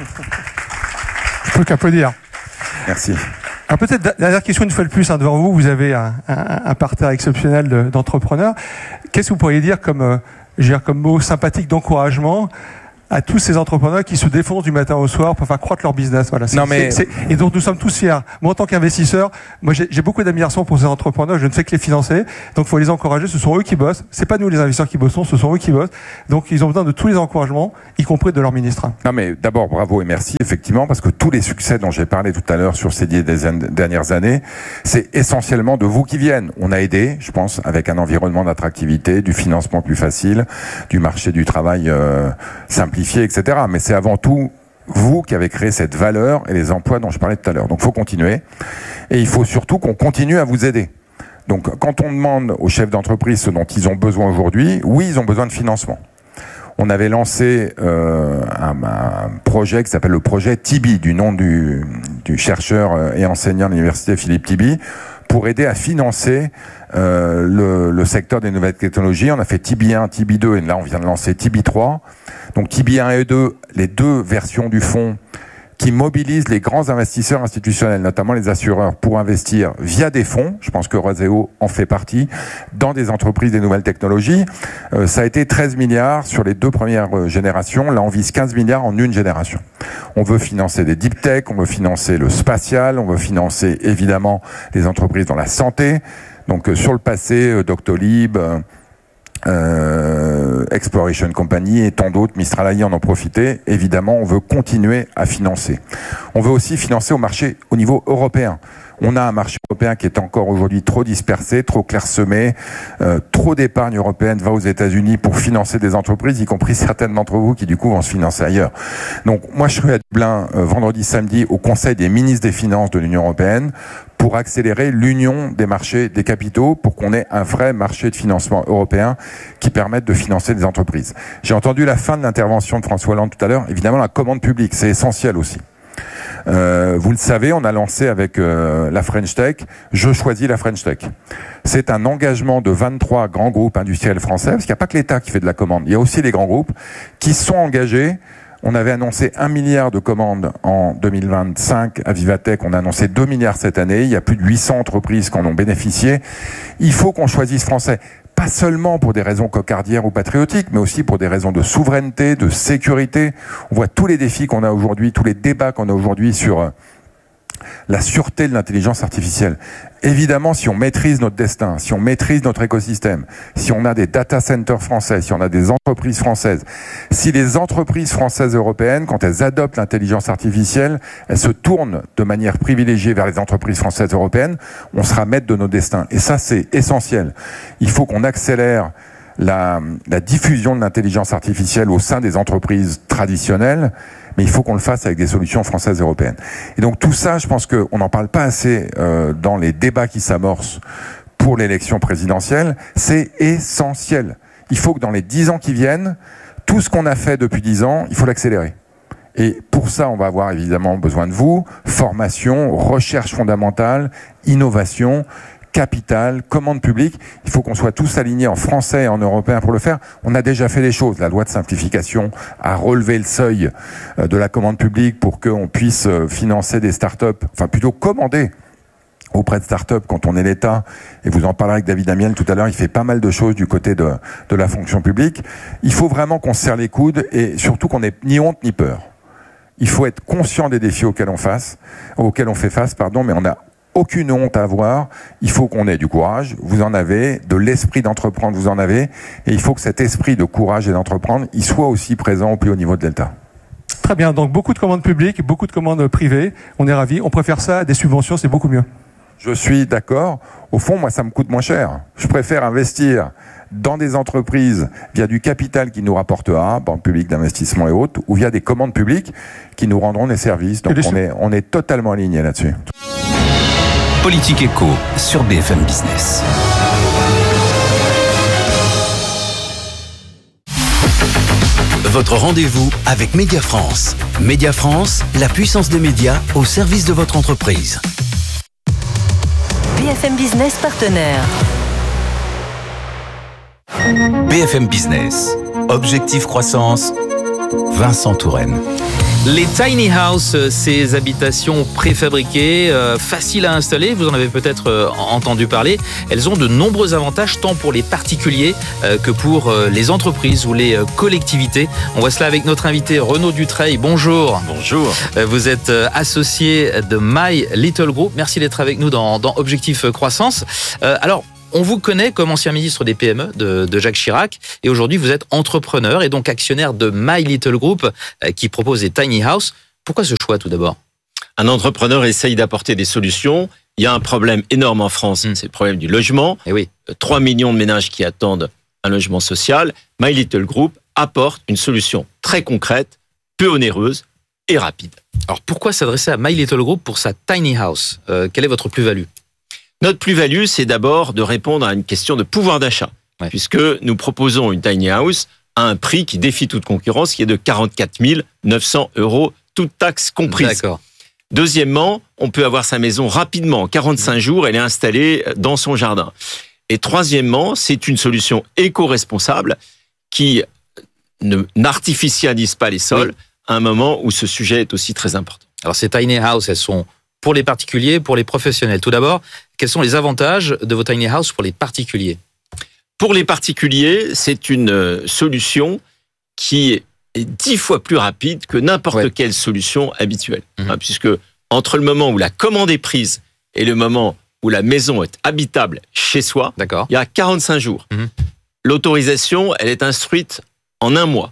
Je peux qu'applaudir. Merci. Alors peut-être, dernière question une fois de plus, devant vous, vous avez un parterre exceptionnel d'entrepreneurs. Qu'est-ce que vous pourriez dire comme mot sympathique d'encouragement à tous ces entrepreneurs qui se défoncent du matin au soir pour faire croître leur business. Voilà. Et donc nous sommes tous fiers. Moi, en tant qu'investisseur, j'ai beaucoup d'admiration pour ces entrepreneurs. Je ne fais que les financer. Donc, il faut les encourager. Ce sont eux qui bossent. C'est pas nous les investisseurs qui bossons. Ce sont eux qui bossent. Donc, ils ont besoin de tous les encouragements, y compris de leur ministre. Non, mais d'abord, bravo et merci, effectivement, parce que tous les succès dont j'ai parlé tout à l'heure sur ces 10 dernières années, c'est essentiellement de vous qui viennent. On a aidé, je pense, avec un environnement d'attractivité, du financement plus facile, du marché du travail simplifié, etc. Mais c'est avant tout vous qui avez créé cette valeur et les emplois dont je parlais tout à l'heure. Donc il faut continuer. Et il faut surtout qu'on continue à vous aider. Donc quand on demande aux chefs d'entreprise ce dont ils ont besoin aujourd'hui, oui, ils ont besoin de financement. On avait lancé un projet qui s'appelle le projet Tibi, du nom du chercheur et enseignant de l'université Philippe Tibi, pour aider à financer le secteur des nouvelles technologies. On a fait Tibi 1, Tibi 2, et là on vient de lancer Tibi 3. Donc Tibi 1 et 2, les deux versions du fonds qui mobilisent les grands investisseurs institutionnels, notamment les assureurs, pour investir via des fonds, je pense que Roseo en fait partie, dans des entreprises des nouvelles technologies. Ça a été 13 milliards sur les 2 premières générations. Là, on vise 15 milliards en une génération. On veut financer des deep tech, on veut financer le spatial, on veut financer évidemment les entreprises dans la santé. Donc sur le passé, Doctolib, Exploration Company et tant d'autres, Mistral AI en ont profité. Évidemment, on veut continuer à financer. On veut aussi financer au niveau européen. On a un marché européen qui est encore aujourd'hui trop dispersé, trop clairsemé, trop d'épargne européenne va aux États-Unis pour financer des entreprises, y compris certaines d'entre vous qui du coup vont se financer ailleurs. Donc moi je serai à Dublin vendredi, samedi au Conseil des ministres des Finances de l'Union européenne pour accélérer l'union des marchés des capitaux, pour qu'on ait un vrai marché de financement européen qui permette de financer des entreprises. J'ai entendu la fin de l'intervention de François Hollande tout à l'heure. Évidemment, la commande publique, c'est essentiel aussi. Vous le savez, on a lancé avec la French Tech, Je choisis la French Tech. C'est un engagement de 23 grands groupes industriels français, parce qu'il n'y a pas que l'État qui fait de la commande, il y a aussi les grands groupes qui sont engagés. On avait annoncé 1 milliard de commandes en 2025 à Vivatech. On a annoncé 2 milliards cette année. Il y a plus de 800 entreprises qui en ont bénéficié. Il faut qu'on choisisse français. Pas seulement pour des raisons cocardières ou patriotiques, mais aussi pour des raisons de souveraineté, de sécurité. On voit tous les défis qu'on a aujourd'hui, tous les débats qu'on a aujourd'hui sur la sûreté de l'intelligence artificielle. Évidemment, si on maîtrise notre destin, si on maîtrise notre écosystème, si on a des data centers français, si on a des entreprises françaises, si les entreprises françaises européennes, quand elles adoptent l'intelligence artificielle, elles se tournent de manière privilégiée vers les entreprises françaises européennes, on sera maître de nos destins. Et ça, c'est essentiel. Il faut qu'on accélère la diffusion de l'intelligence artificielle au sein des entreprises traditionnelles, mais il faut qu'on le fasse avec des solutions françaises et européennes. Et donc tout ça, je pense qu'on n'en parle pas assez dans les débats qui s'amorcent pour l'élection présidentielle. C'est essentiel. Il faut que dans les 10 ans qui viennent, tout ce qu'on a fait depuis 10 ans, il faut l'accélérer. Et pour ça, on va avoir évidemment besoin de vous, formation, recherche fondamentale, innovation, capital, commande publique. Il faut qu'on soit tous alignés en français et en européen pour le faire. On a déjà fait des choses. La loi de simplification a relevé le seuil de la commande publique pour qu'on puisse financer des startups, enfin plutôt commander auprès de startups quand on est l'État. Et vous en parlerez avec David Amiel tout à l'heure. Il fait pas mal de choses du côté de la fonction publique. Il faut vraiment qu'on se serre les coudes et surtout qu'on n'ait ni honte ni peur. Il faut être conscient des défis auxquels on fait face, mais on a aucune honte à avoir. Il faut qu'on ait du courage, vous en avez, de l'esprit d'entreprendre, vous en avez, et il faut que cet esprit de courage et d'entreprendre, il soit aussi présent au plus haut niveau de l'État. Très bien, donc beaucoup de commandes publiques, beaucoup de commandes privées, on est ravis, on préfère ça à des subventions, c'est beaucoup mieux. Je suis d'accord. Au fond, moi, ça me coûte moins cher. Je préfère investir dans des entreprises via du capital qui nous rapportera, banque publique d'investissement et autres, ou via des commandes publiques qui nous rendront des services. Donc on est totalement alignés là-dessus. Politique Éco sur BFM Business. Votre rendez-vous avec Média France. Média France, la puissance des médias au service de votre entreprise. BFM Business partenaire. BFM Business. Objectif croissance. Vincent Touraine. Les tiny house, ces habitations préfabriquées, faciles à installer, vous en avez peut-être entendu parler. Elles ont de nombreux avantages tant pour les particuliers que pour les entreprises ou les collectivités. On voit cela avec notre invité Renaud Dutreil. Bonjour. Bonjour. Vous êtes associé de My Little Group. Merci d'être avec nous dans Objectif Croissance. Alors, on vous connaît comme ancien ministre des PME de Jacques Chirac et aujourd'hui vous êtes entrepreneur et donc actionnaire de My Little Group qui propose des tiny house. Pourquoi ce choix tout d'abord ? Un entrepreneur essaye d'apporter des solutions. Il y a un problème énorme en France, c'est le problème du logement. Et oui. 3 millions de ménages qui attendent un logement social. My Little Group apporte une solution très concrète, peu onéreuse et rapide. Alors pourquoi s'adresser à My Little Group pour sa tiny house ? Quelle est votre plus-value ? Notre plus-value, c'est d'abord de répondre à une question de pouvoir d'achat, puisque nous proposons une tiny house à un prix qui défie toute concurrence, qui est de 44 900 €, toutes taxes comprises. D'accord. Deuxièmement, on peut avoir sa maison rapidement, en 45 jours, elle est installée dans son jardin. Et troisièmement, c'est une solution éco-responsable qui n'artificialise pas les sols à un moment où ce sujet est aussi très important. Alors ces tiny house, elles sont pour les particuliers, pour les professionnels. Tout d'abord, quels sont les avantages de vos tiny house pour les particuliers ? Pour les particuliers, c'est une solution qui est 10 fois plus rapide que n'importe quelle solution habituelle. Puisque entre le moment où la commande est prise et le moment où la maison est habitable chez soi, il y a 45 jours. L'autorisation, elle est instruite en 1 mois.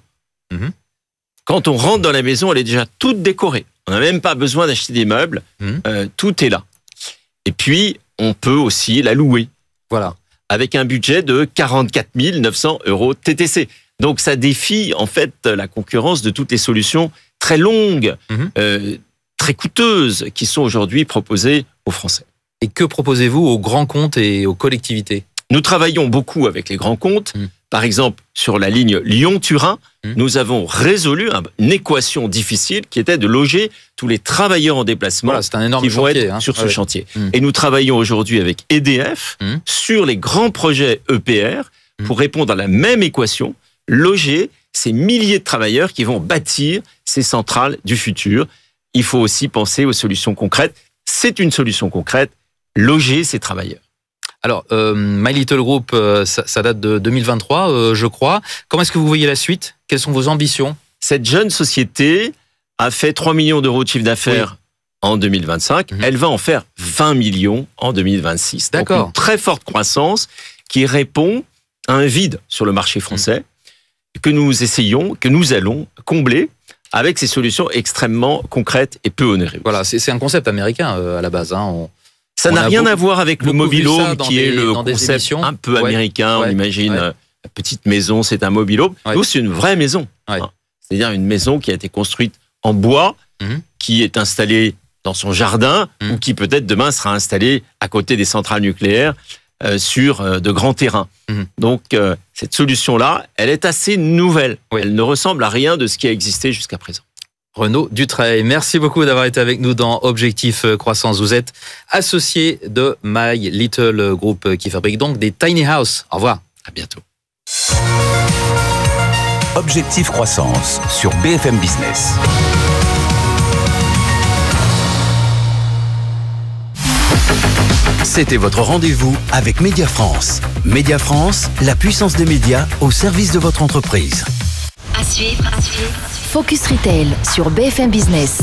Quand on rentre dans la maison, elle est déjà toute décorée. On n'a même pas besoin d'acheter des meubles, tout est là. Et puis, on peut aussi la louer. Voilà. Avec un budget de 44 900 € TTC. Donc, ça défie, en fait, la concurrence de toutes les solutions très longues, très coûteuses, qui sont aujourd'hui proposées aux Français. Et que proposez-vous aux grands comptes et aux collectivités ? Nous travaillons beaucoup avec les grands comptes. Par exemple, sur la ligne Lyon-Turin, nous avons résolu une équation difficile qui était de loger tous les travailleurs en déplacement c'est un énorme qui vont chantier, être sur ce chantier. Et nous travaillons aujourd'hui avec EDF sur les grands projets EPR pour répondre à la même équation, loger ces milliers de travailleurs qui vont bâtir ces centrales du futur. Il faut aussi penser aux solutions concrètes. C'est une solution concrète, loger ces travailleurs. Alors, My Little Group, ça date de 2023, je crois. Comment est-ce que vous voyez la suite ? Quelles sont vos ambitions ? Cette jeune société a fait 3 millions d'euros de chiffre d'affaires en 2025. Elle va en faire 20 millions en 2026. D'accord. Donc une très forte croissance qui répond à un vide sur le marché français que nous allons combler avec ces solutions extrêmement concrètes et peu onéreuses. Voilà, c'est un concept américain à la base. Ça n'a rien à voir avec le mobil-home qui est le concept émissions. un peu américain. On imagine la petite maison, c'est un mobil-home. Nous, c'est une vraie maison. C'est-à-dire une maison qui a été construite en bois, qui est installée dans son jardin ou qui peut-être demain sera installée à côté des centrales nucléaires sur de grands terrains. Donc, cette solution-là, elle est assez nouvelle. Elle ne ressemble à rien de ce qui a existé jusqu'à présent. Renaud Dutreil, merci beaucoup d'avoir été avec nous dans Objectif Croissance. Vous êtes associé de My Little Group qui fabrique donc des tiny house. Au revoir. À bientôt. Objectif Croissance sur BFM Business. C'était votre rendez-vous avec Média France. Média France, la puissance des médias au service de votre entreprise. À suivre. Focus Retail sur BFM Business.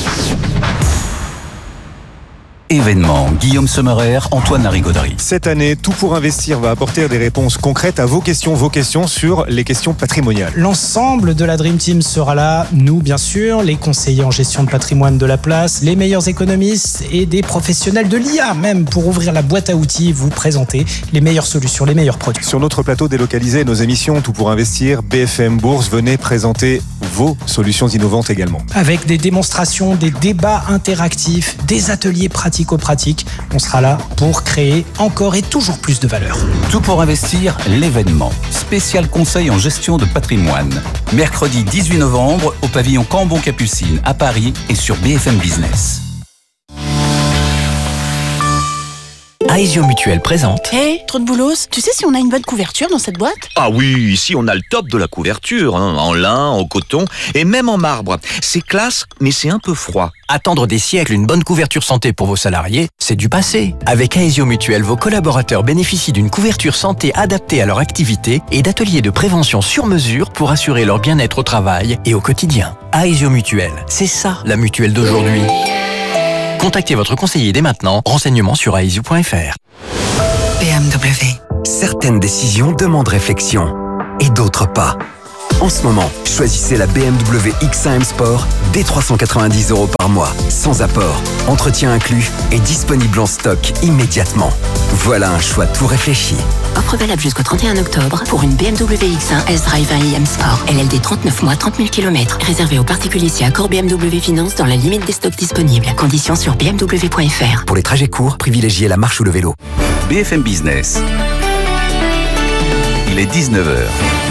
Événement, Guillaume Sommerer, Antoine Larigauderie. Cette année, Tout pour investir va apporter des réponses concrètes à vos questions sur les questions patrimoniales. L'ensemble de la Dream Team sera là, nous bien sûr, les conseillers en gestion de patrimoine de la place, les meilleurs économistes et des professionnels de l'IA même pour ouvrir la boîte à outils, vous présenter les meilleures solutions, les meilleurs produits. Sur notre plateau délocalisé, nos émissions Tout pour investir, BFM Bourse, venez présenter vos solutions innovantes également. Avec des démonstrations, des débats interactifs, des ateliers pratico-pratiques, on sera là pour créer encore et toujours plus de valeur. Tout pour investir, l'événement. Spécial conseil en gestion de patrimoine. Mercredi 18 novembre au pavillon Cambon-Capucine à Paris et sur BFM Business. Aesio Mutuel présente. Hé, trop de boulos, tu sais si on a une bonne couverture dans cette boîte? Ah oui, ici on a le top de la couverture, en lin, en coton et même en marbre. C'est classe, mais c'est un peu froid. Attendre des siècles une bonne couverture santé pour vos salariés, c'est du passé. Avec Aesio Mutuel, vos collaborateurs bénéficient d'une couverture santé adaptée à leur activité et d'ateliers de prévention sur mesure pour assurer leur bien-être au travail et au quotidien. Aesio Mutuel, c'est ça la mutuelle d'aujourd'hui. Contactez votre conseiller dès maintenant. Renseignements sur aesio.fr. BMW. Certaines décisions demandent réflexion et d'autres pas. En ce moment, choisissez la BMW X1 M Sport dès 390 € par mois, sans apport, entretien inclus et disponible en stock immédiatement. Voilà un choix tout réfléchi. Offre valable jusqu'au 31 octobre pour une BMW X1 S-Drive 1 IM Sport. LLD 39 mois, 30 000 km. Réservé aux particuliers si accord BMW Finance dans la limite des stocks disponibles. Conditions sur bmw.fr. Pour les trajets courts, privilégiez la marche ou le vélo. BFM Business. Il est 19h.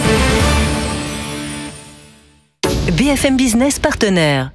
BFM Business partenaire.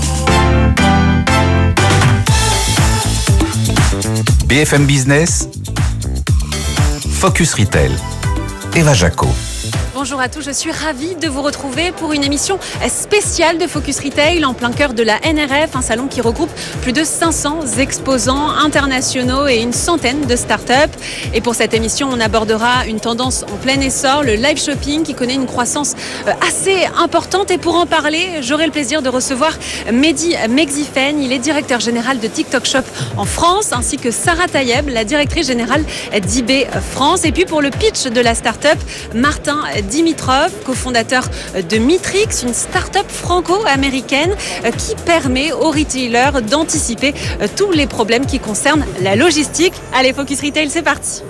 BFM Business. Focus Retail. Eva Jaco. Bonjour à tous, je suis ravie de vous retrouver pour une émission spéciale de Focus Retail en plein cœur de la NRF, un salon qui regroupe plus de 500 exposants internationaux et une centaine de startups. Et pour cette émission, on abordera une tendance en plein essor, le live shopping qui connaît une croissance assez importante. Et pour en parler, j'aurai le plaisir de recevoir Mehdi Megzifen. Il est directeur général de TikTok Shop en France, ainsi que Sarah Tayeb, la directrice générale d'eBay France. Et puis pour le pitch de la startup, Martin Dimitrov, cofondateur de Mitrix, une start-up franco-américaine qui permet aux retailers d'anticiper tous les problèmes qui concernent la logistique. Allez, Focus Retail, c'est parti.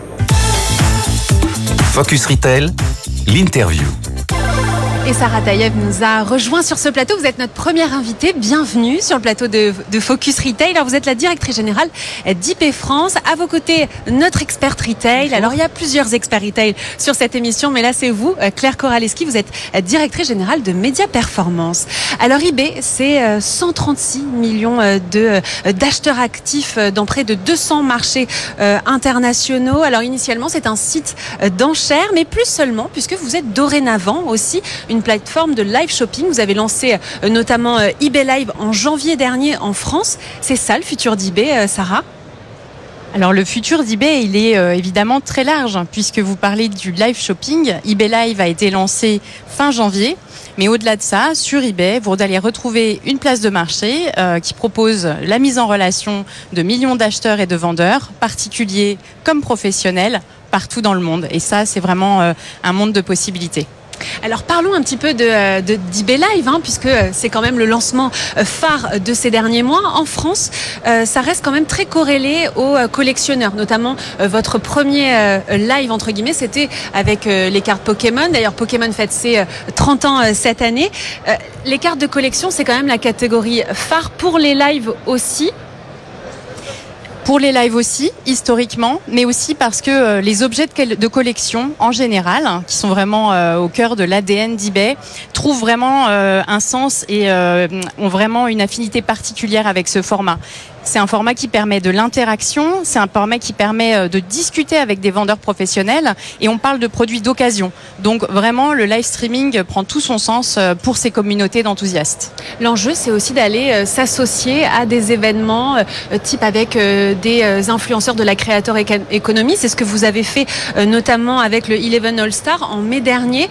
Focus Retail, l'interview. Et Sarah Tayeb nous a rejoint sur ce plateau. Vous êtes notre première invitée. Bienvenue sur le plateau de Focus Retail. Alors, vous êtes la directrice générale d'eBay France. À vos côtés, notre experte retail. Bonjour. Alors, il y a plusieurs experts retail sur cette émission, mais là, c'est vous, Claire Koraleski. Vous êtes directrice générale de Média Performance. Alors, eBay, c'est 136 millions d'acheteurs actifs dans près de 200 marchés internationaux. Alors, initialement, c'est un site d'enchères, mais plus seulement, puisque vous êtes dorénavant aussi une plateforme de live shopping. Vous avez lancé notamment eBay Live en janvier dernier en France. C'est ça le futur d'eBay, Sarah ? Alors le futur d'eBay, il est évidemment très large, puisque vous parlez du live shopping. eBay Live a été lancé fin janvier. Mais au-delà de ça, sur eBay, vous allez retrouver une place de marché qui propose la mise en relation de millions d'acheteurs et de vendeurs, particuliers comme professionnels, partout dans le monde. Et ça, c'est vraiment un monde de possibilités. Alors parlons un petit peu d'eBay Live, puisque c'est quand même le lancement phare de ces derniers mois. En France, ça reste quand même très corrélé aux collectionneurs, notamment votre premier live, entre guillemets, c'était avec les cartes Pokémon. D'ailleurs, Pokémon fête ses 30 ans cette année. Les cartes de collection, c'est quand même la catégorie phare pour les lives aussi. Pour les lives aussi, historiquement, mais aussi parce que les objets de collection, en général, qui sont vraiment au cœur de l'ADN d'eBay, trouvent vraiment un sens et ont vraiment une affinité particulière avec ce format. C'est un format qui permet de l'interaction, c'est un format qui permet de discuter avec des vendeurs professionnels et on parle de produits d'occasion. Donc vraiment, le live streaming prend tout son sens pour ces communautés d'enthousiastes. L'enjeu, c'est aussi d'aller s'associer à des événements type avec des influenceurs de la Creator Economy. C'est ce que vous avez fait notamment avec le 11 All-Star en mai dernier.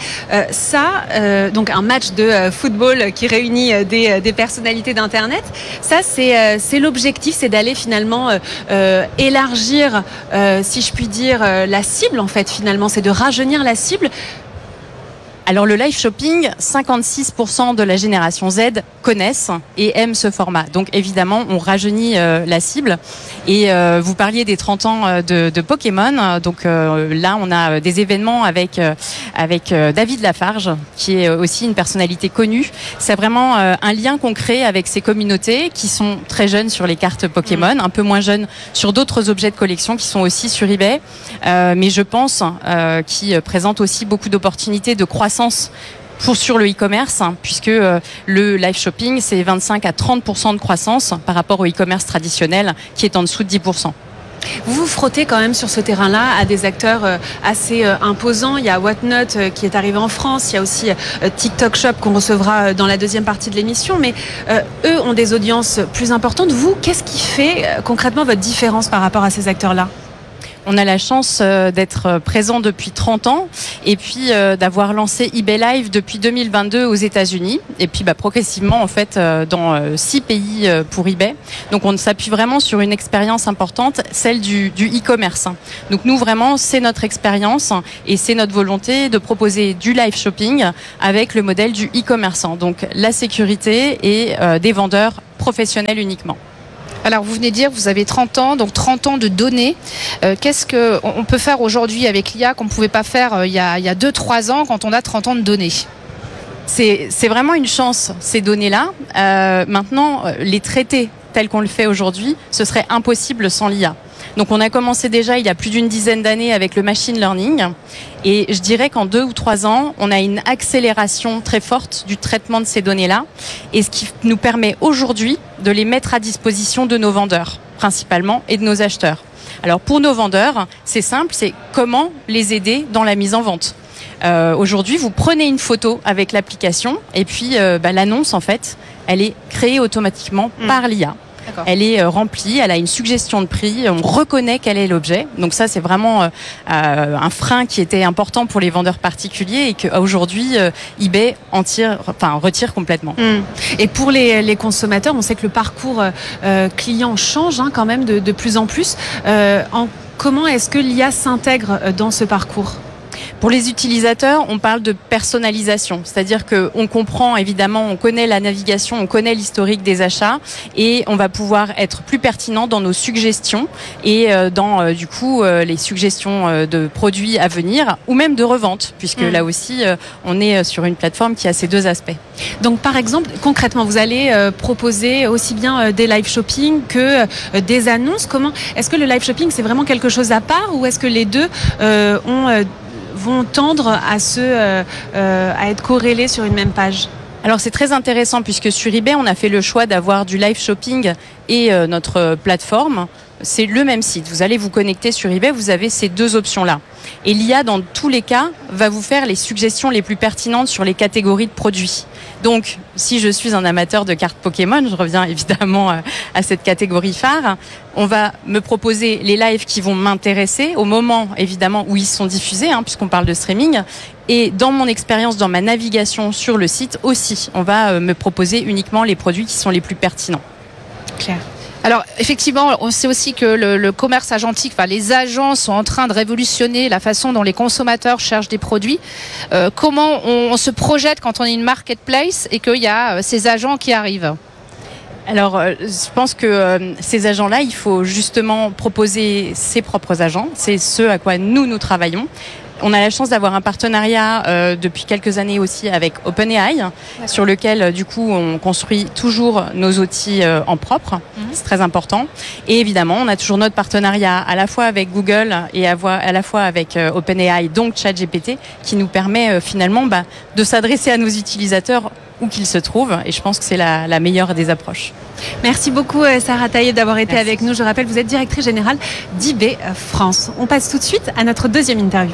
Donc un match de football qui réunit des personnalités d'Internet. Ça, c'est l'objectif. C'est d'aller finalement élargir, si je puis dire, la cible en fait finalement, c'est de rajeunir la cible. Alors le live shopping, 56% de la génération Z connaissent et aiment ce format. Donc évidemment, on rajeunit la cible. Et vous parliez des 30 ans de Pokémon. Donc là, on a des événements avec David Lafarge, qui est aussi une personnalité connue. C'est vraiment un lien qu'on crée avec ces communautés qui sont très jeunes sur les cartes Pokémon, un peu moins jeunes sur d'autres objets de collection qui sont aussi sur eBay. Mais je pense qu'ils présentent aussi beaucoup d'opportunités de croissance sur le e-commerce, puisque le live shopping, c'est 25 à 30% de croissance par rapport au e-commerce traditionnel qui est en dessous de 10%. Vous vous frottez quand même sur ce terrain-là à des acteurs assez imposants. Il y a Whatnot qui est arrivé en France. Il y a aussi TikTok Shop qu'on recevra dans la deuxième partie de l'émission. Mais eux ont des audiences plus importantes. Vous, qu'est-ce qui fait concrètement votre différence par rapport à ces acteurs-là ? On a la chance d'être présent depuis 30 ans et puis d'avoir lancé eBay Live depuis 2022 aux États-Unis et puis progressivement en fait dans 6 pays pour eBay. Donc on s'appuie vraiment sur une expérience importante, celle du e-commerce. Donc nous vraiment c'est notre expérience et c'est notre volonté de proposer du live shopping avec le modèle du e-commerçant. Donc la sécurité et des vendeurs professionnels uniquement. Alors vous venez de dire que vous avez 30 ans, donc 30 ans de données. Qu'est-ce qu'on peut faire aujourd'hui avec l'IA qu'on ne pouvait pas faire il y a 2-3 ans quand on a 30 ans de données ? C'est vraiment une chance, ces données-là. Maintenant, les traiter tels qu'on le fait aujourd'hui, ce serait impossible sans l'IA. Donc on a commencé déjà il y a plus d'une dizaine d'années avec le machine learning et je dirais qu'en 2 ou 3 ans, on a une accélération très forte du traitement de ces données-là et ce qui nous permet aujourd'hui de les mettre à disposition de nos vendeurs principalement et de nos acheteurs. Alors pour nos vendeurs, c'est simple, c'est comment les aider dans la mise en vente. Aujourd'hui, vous prenez une photo avec l'application et puis l'annonce en fait, elle est créée automatiquement par l'IA. D'accord. Elle est remplie, elle a une suggestion de prix, on reconnaît quel est l'objet. Donc ça, c'est vraiment un frein qui était important pour les vendeurs particuliers et qu'aujourd'hui, eBay retire complètement. Et pour les consommateurs, on sait que le parcours client change quand même de plus en plus. Comment est-ce que l'IA s'intègre dans ce parcours ? Pour les utilisateurs, on parle de personnalisation, c'est-à-dire qu'on comprend évidemment, on connaît la navigation, on connaît l'historique des achats et on va pouvoir être plus pertinent dans nos suggestions et dans les suggestions de produits à venir ou même de revente, puisque là aussi on est sur une plateforme qui a ces deux aspects. Donc par exemple, concrètement, vous allez proposer aussi bien des live shopping que des annonces. Comment est-ce que le live shopping c'est vraiment quelque chose à part ou est-ce que les deux vont tendre à être corrélés sur une même page? Alors c'est très intéressant puisque sur eBay on a fait le choix d'avoir du live shopping et notre plateforme. C'est le même site. Vous allez vous connecter sur eBay, vous avez ces deux options-là. Et l'IA, dans tous les cas, va vous faire les suggestions les plus pertinentes sur les catégories de produits. Donc, si je suis un amateur de cartes Pokémon, je reviens évidemment à cette catégorie phare, on va me proposer les lives qui vont m'intéresser au moment, évidemment, où ils sont diffusés, puisqu'on parle de streaming. Et dans mon expérience, dans ma navigation sur le site aussi, on va me proposer uniquement les produits qui sont les plus pertinents. Claire. Alors effectivement, on sait aussi que le commerce agentique, les agents sont en train de révolutionner la façon dont les consommateurs cherchent des produits. Comment on se projette quand on est une marketplace et qu'il y a ces agents qui arrivent ? Alors, je pense que ces agents-là, il faut justement proposer ses propres agents. C'est ce à quoi nous travaillons. On a la chance d'avoir un partenariat depuis quelques années aussi avec OpenAI, sur lequel du coup on construit toujours nos outils en propre. C'est très important. Et évidemment, on a toujours notre partenariat à la fois avec Google et à la fois avec OpenAI, donc ChatGPT, qui nous permet finalement de s'adresser à nos utilisateurs où qu'ils se trouvent. Et je pense que c'est la meilleure des approches. Merci beaucoup Sarah Taillé d'avoir été avec nous. Je rappelle, vous êtes directrice générale d'eBay France. On passe tout de suite à notre deuxième interview.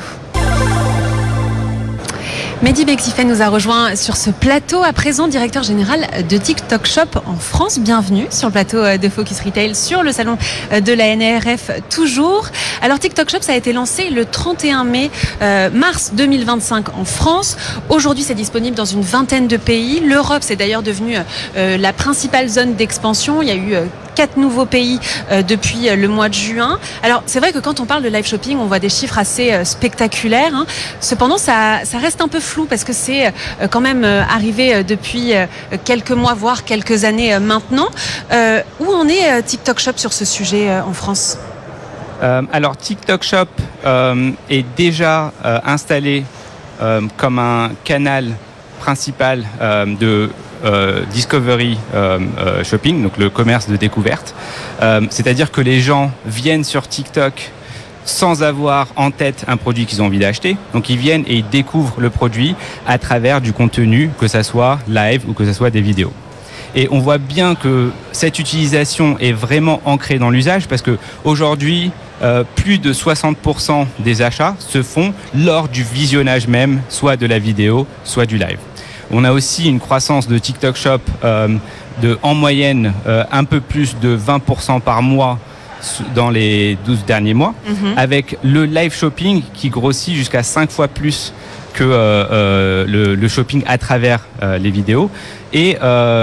Mehdi Bexifeh nous a rejoint sur ce plateau, à présent directeur général de TikTok Shop en France. Bienvenue sur le plateau de Focus Retail, sur le salon de la NRF toujours. Alors TikTok Shop, ça a été lancé le 31 mars 2025 en France. Aujourd'hui, c'est disponible dans une vingtaine de pays. L'Europe, c'est d'ailleurs devenu la principale zone d'expansion. Il y a eu 4 nouveaux pays depuis le mois de juin. Alors, c'est vrai que quand on parle de live shopping, on voit des chiffres assez spectaculaires. Cependant, ça reste un peu flou parce que c'est quand même arrivé depuis quelques mois, voire quelques années maintenant. Où en est TikTok Shop sur ce sujet en France ? Alors, TikTok Shop est déjà installé comme un canal principal de Discovery Shopping, donc le commerce de découverte. C'est-à-dire que les gens viennent sur TikTok sans avoir en tête un produit qu'ils ont envie d'acheter. Donc ils viennent et ils découvrent le produit à travers du contenu, que ça soit live ou que ça soit des vidéos. Et on voit bien que cette utilisation est vraiment ancrée dans l'usage parce que aujourd'hui, plus de 60% des achats se font lors du visionnage même, soit de la vidéo, soit du live. On a aussi une croissance de TikTok Shop de, en moyenne, un peu plus de 20% par mois dans les 12 derniers mois, avec le live shopping qui grossit jusqu'à 5 fois plus que le shopping à travers les vidéos. Et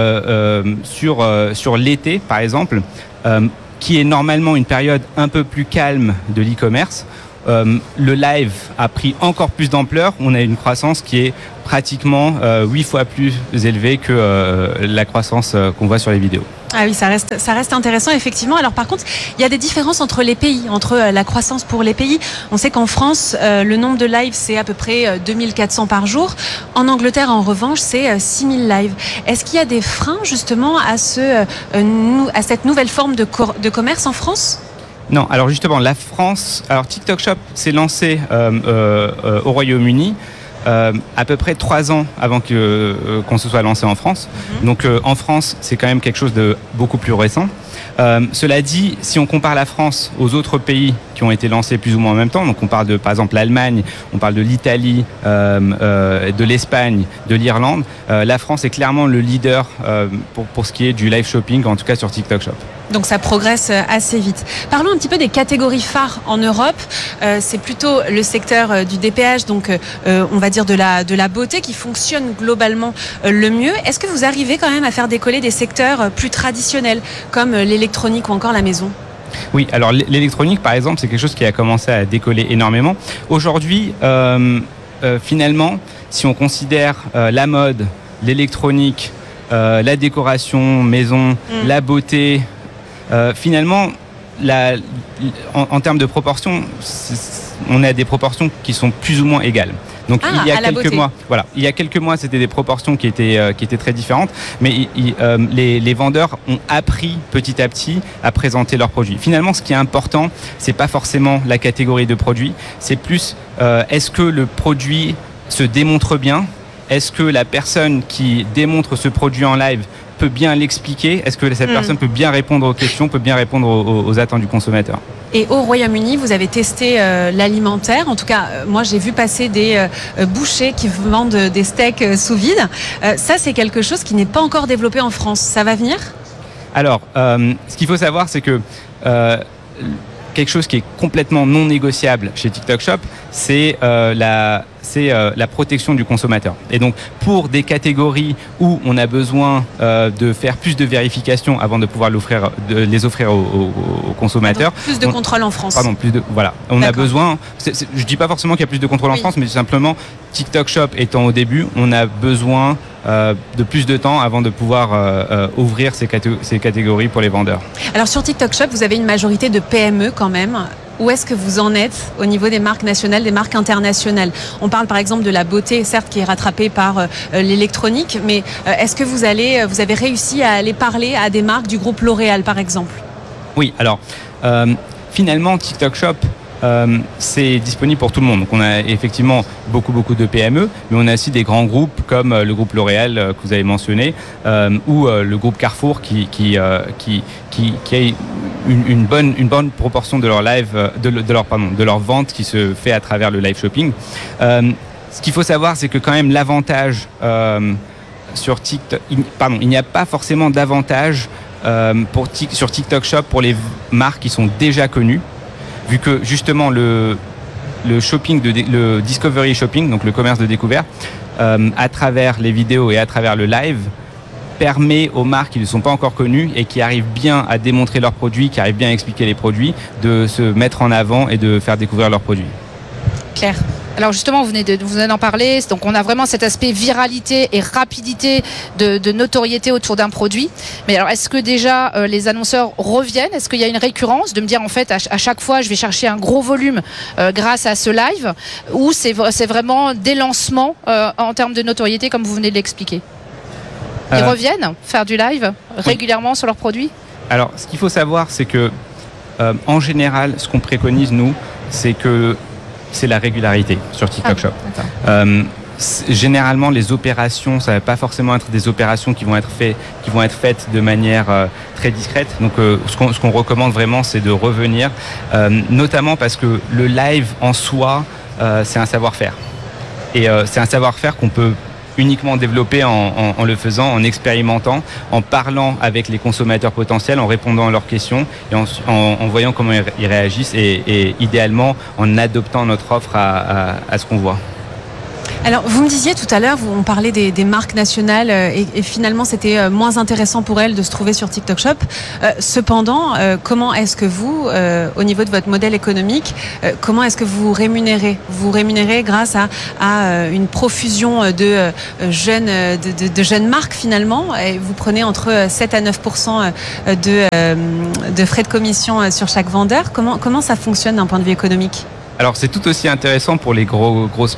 sur l'été, par exemple, qui est normalement une période un peu plus calme de l'e-commerce, le live a pris encore plus d'ampleur. On a une croissance qui est pratiquement 8 fois plus élevée que la croissance qu'on voit sur les vidéos. Ah oui, ça reste intéressant, effectivement. Alors par contre, il y a des différences entre les pays, entre la croissance pour les pays. On sait qu'en France, le nombre de lives, c'est à peu près 2400 par jour. En Angleterre, en revanche, c'est 6000 lives. Est-ce qu'il y a des freins, justement, à cette nouvelle forme de commerce en France ? Non, alors justement, la France... Alors TikTok Shop s'est lancé au Royaume-Uni à peu près 3 ans avant qu'on se soit lancé en France. Donc en France, c'est quand même quelque chose de beaucoup plus récent. Cela dit, si on compare la France aux autres pays qui ont été lancés plus ou moins en même temps, donc on parle de, par exemple, l'Allemagne, on parle de l'Italie, de l'Espagne, de l'Irlande, la France est clairement le leader pour ce qui est du live shopping, en tout cas sur TikTok Shop. Donc ça progresse assez vite. Parlons un petit peu des catégories phares en Europe. C'est plutôt le secteur du DPH, donc on va dire de la beauté qui fonctionne globalement le mieux. Est-ce que vous arrivez quand même à faire décoller des secteurs plus traditionnels comme l'électronique ou encore la maison ? Oui, alors l'électronique par exemple, c'est quelque chose qui a commencé à décoller énormément. Aujourd'hui, finalement, si on considère la mode, l'électronique, la décoration maison, la beauté, finalement, en termes de proportions, on a des proportions qui sont plus ou moins égales. Donc il y a quelques mois, c'était des proportions qui étaient très différentes, mais les vendeurs ont appris petit à petit à présenter leurs produits. Finalement, ce qui est important, c'est pas forcément la catégorie de produits, c'est plus est-ce que le produit se démontre bien, est-ce que la personne qui démontre ce produit en live peut bien l'expliquer, est-ce que cette personne peut bien répondre aux questions, peut bien répondre aux attentes du consommateur. Et au Royaume-Uni, vous avez testé l'alimentaire. En tout cas, moi, j'ai vu passer des bouchers qui vendent des steaks sous vide. Ça, c'est quelque chose qui n'est pas encore développé en France. Ça va venir ? Alors, ce qu'il faut savoir, c'est que quelque chose qui est complètement non négociable chez TikTok Shop, c'est la protection du consommateur. Et donc, pour des catégories où on a besoin de faire plus de vérifications avant de pouvoir les offrir aux consommateurs. Donc, plus de contrôle en France. Pardon, voilà. On a besoin. Je dis pas forcément qu'il y a plus de contrôle en France, mais simplement TikTok Shop étant au début, on a besoin de plus de temps avant de pouvoir ouvrir ces catégories pour les vendeurs. Alors sur TikTok Shop, vous avez une majorité de PME quand même. Où est-ce que vous en êtes au niveau des marques nationales, des marques internationales ? On parle par exemple de la beauté, certes, qui est rattrapée par l'électronique, mais est-ce que vous avez réussi à aller parler à des marques du groupe L'Oréal, par exemple ? Oui, alors finalement, TikTok Shop, c'est disponible pour tout le monde. Donc on a effectivement beaucoup de PME, mais on a aussi des grands groupes comme le groupe L'Oréal que vous avez mentionné, ou le groupe Carrefour qui a une bonne proportion de leur live, de leur vente qui se fait à travers le live shopping. Ce qu'il faut savoir, c'est que quand même l'avantage sur TikTok, il n'y a pas forcément d'avantage sur TikTok Shop pour les marques qui sont déjà connues, vu que justement le shopping, le discovery shopping, donc le commerce de découverte, à travers les vidéos et à travers le live, permet aux marques qui ne sont pas encore connues et qui arrivent bien à démontrer leurs produits, qui arrivent bien à expliquer les produits, de se mettre en avant et de faire découvrir leurs produits. Claire. Alors justement, vous venez d'en parler, donc on a vraiment cet aspect viralité et rapidité de notoriété autour d'un produit. Mais alors, est-ce que déjà les annonceurs reviennent ? Est-ce qu'il y a une récurrence de me dire en fait à chaque fois je vais chercher un gros volume grâce à ce live, ou c'est vraiment des lancements en termes de notoriété comme vous venez de l'expliquer ? Ils reviennent faire du live régulièrement sur leurs produits ? Alors, ce qu'il faut savoir, c'est que en général, ce qu'on préconise nous, c'est la régularité sur TikTok Shop. généralement, les opérations, ça va pas forcément être des opérations qui vont être faites de manière très discrète. Donc, ce qu'on recommande vraiment, c'est de revenir, notamment parce que le live en soi, c'est un savoir-faire. Et c'est un savoir-faire qu'on peut uniquement développer en le faisant, en expérimentant, en parlant avec les consommateurs potentiels, en répondant à leurs questions et en voyant comment ils réagissent et idéalement en adoptant notre offre à ce qu'on voit. Alors, vous me disiez tout à l'heure, on parlait des marques nationales et finalement, c'était moins intéressant pour elles de se trouver sur TikTok Shop. Cependant, comment est-ce que vous, au niveau de votre modèle économique, comment est-ce que vous rémunérez ? Vous rémunérez grâce à une profusion de jeunes marques finalement, et vous prenez entre 7 à 9% de frais de commission sur chaque vendeur. Comment ça fonctionne d'un point de vue économique ? Alors c'est tout aussi intéressant pour les grosses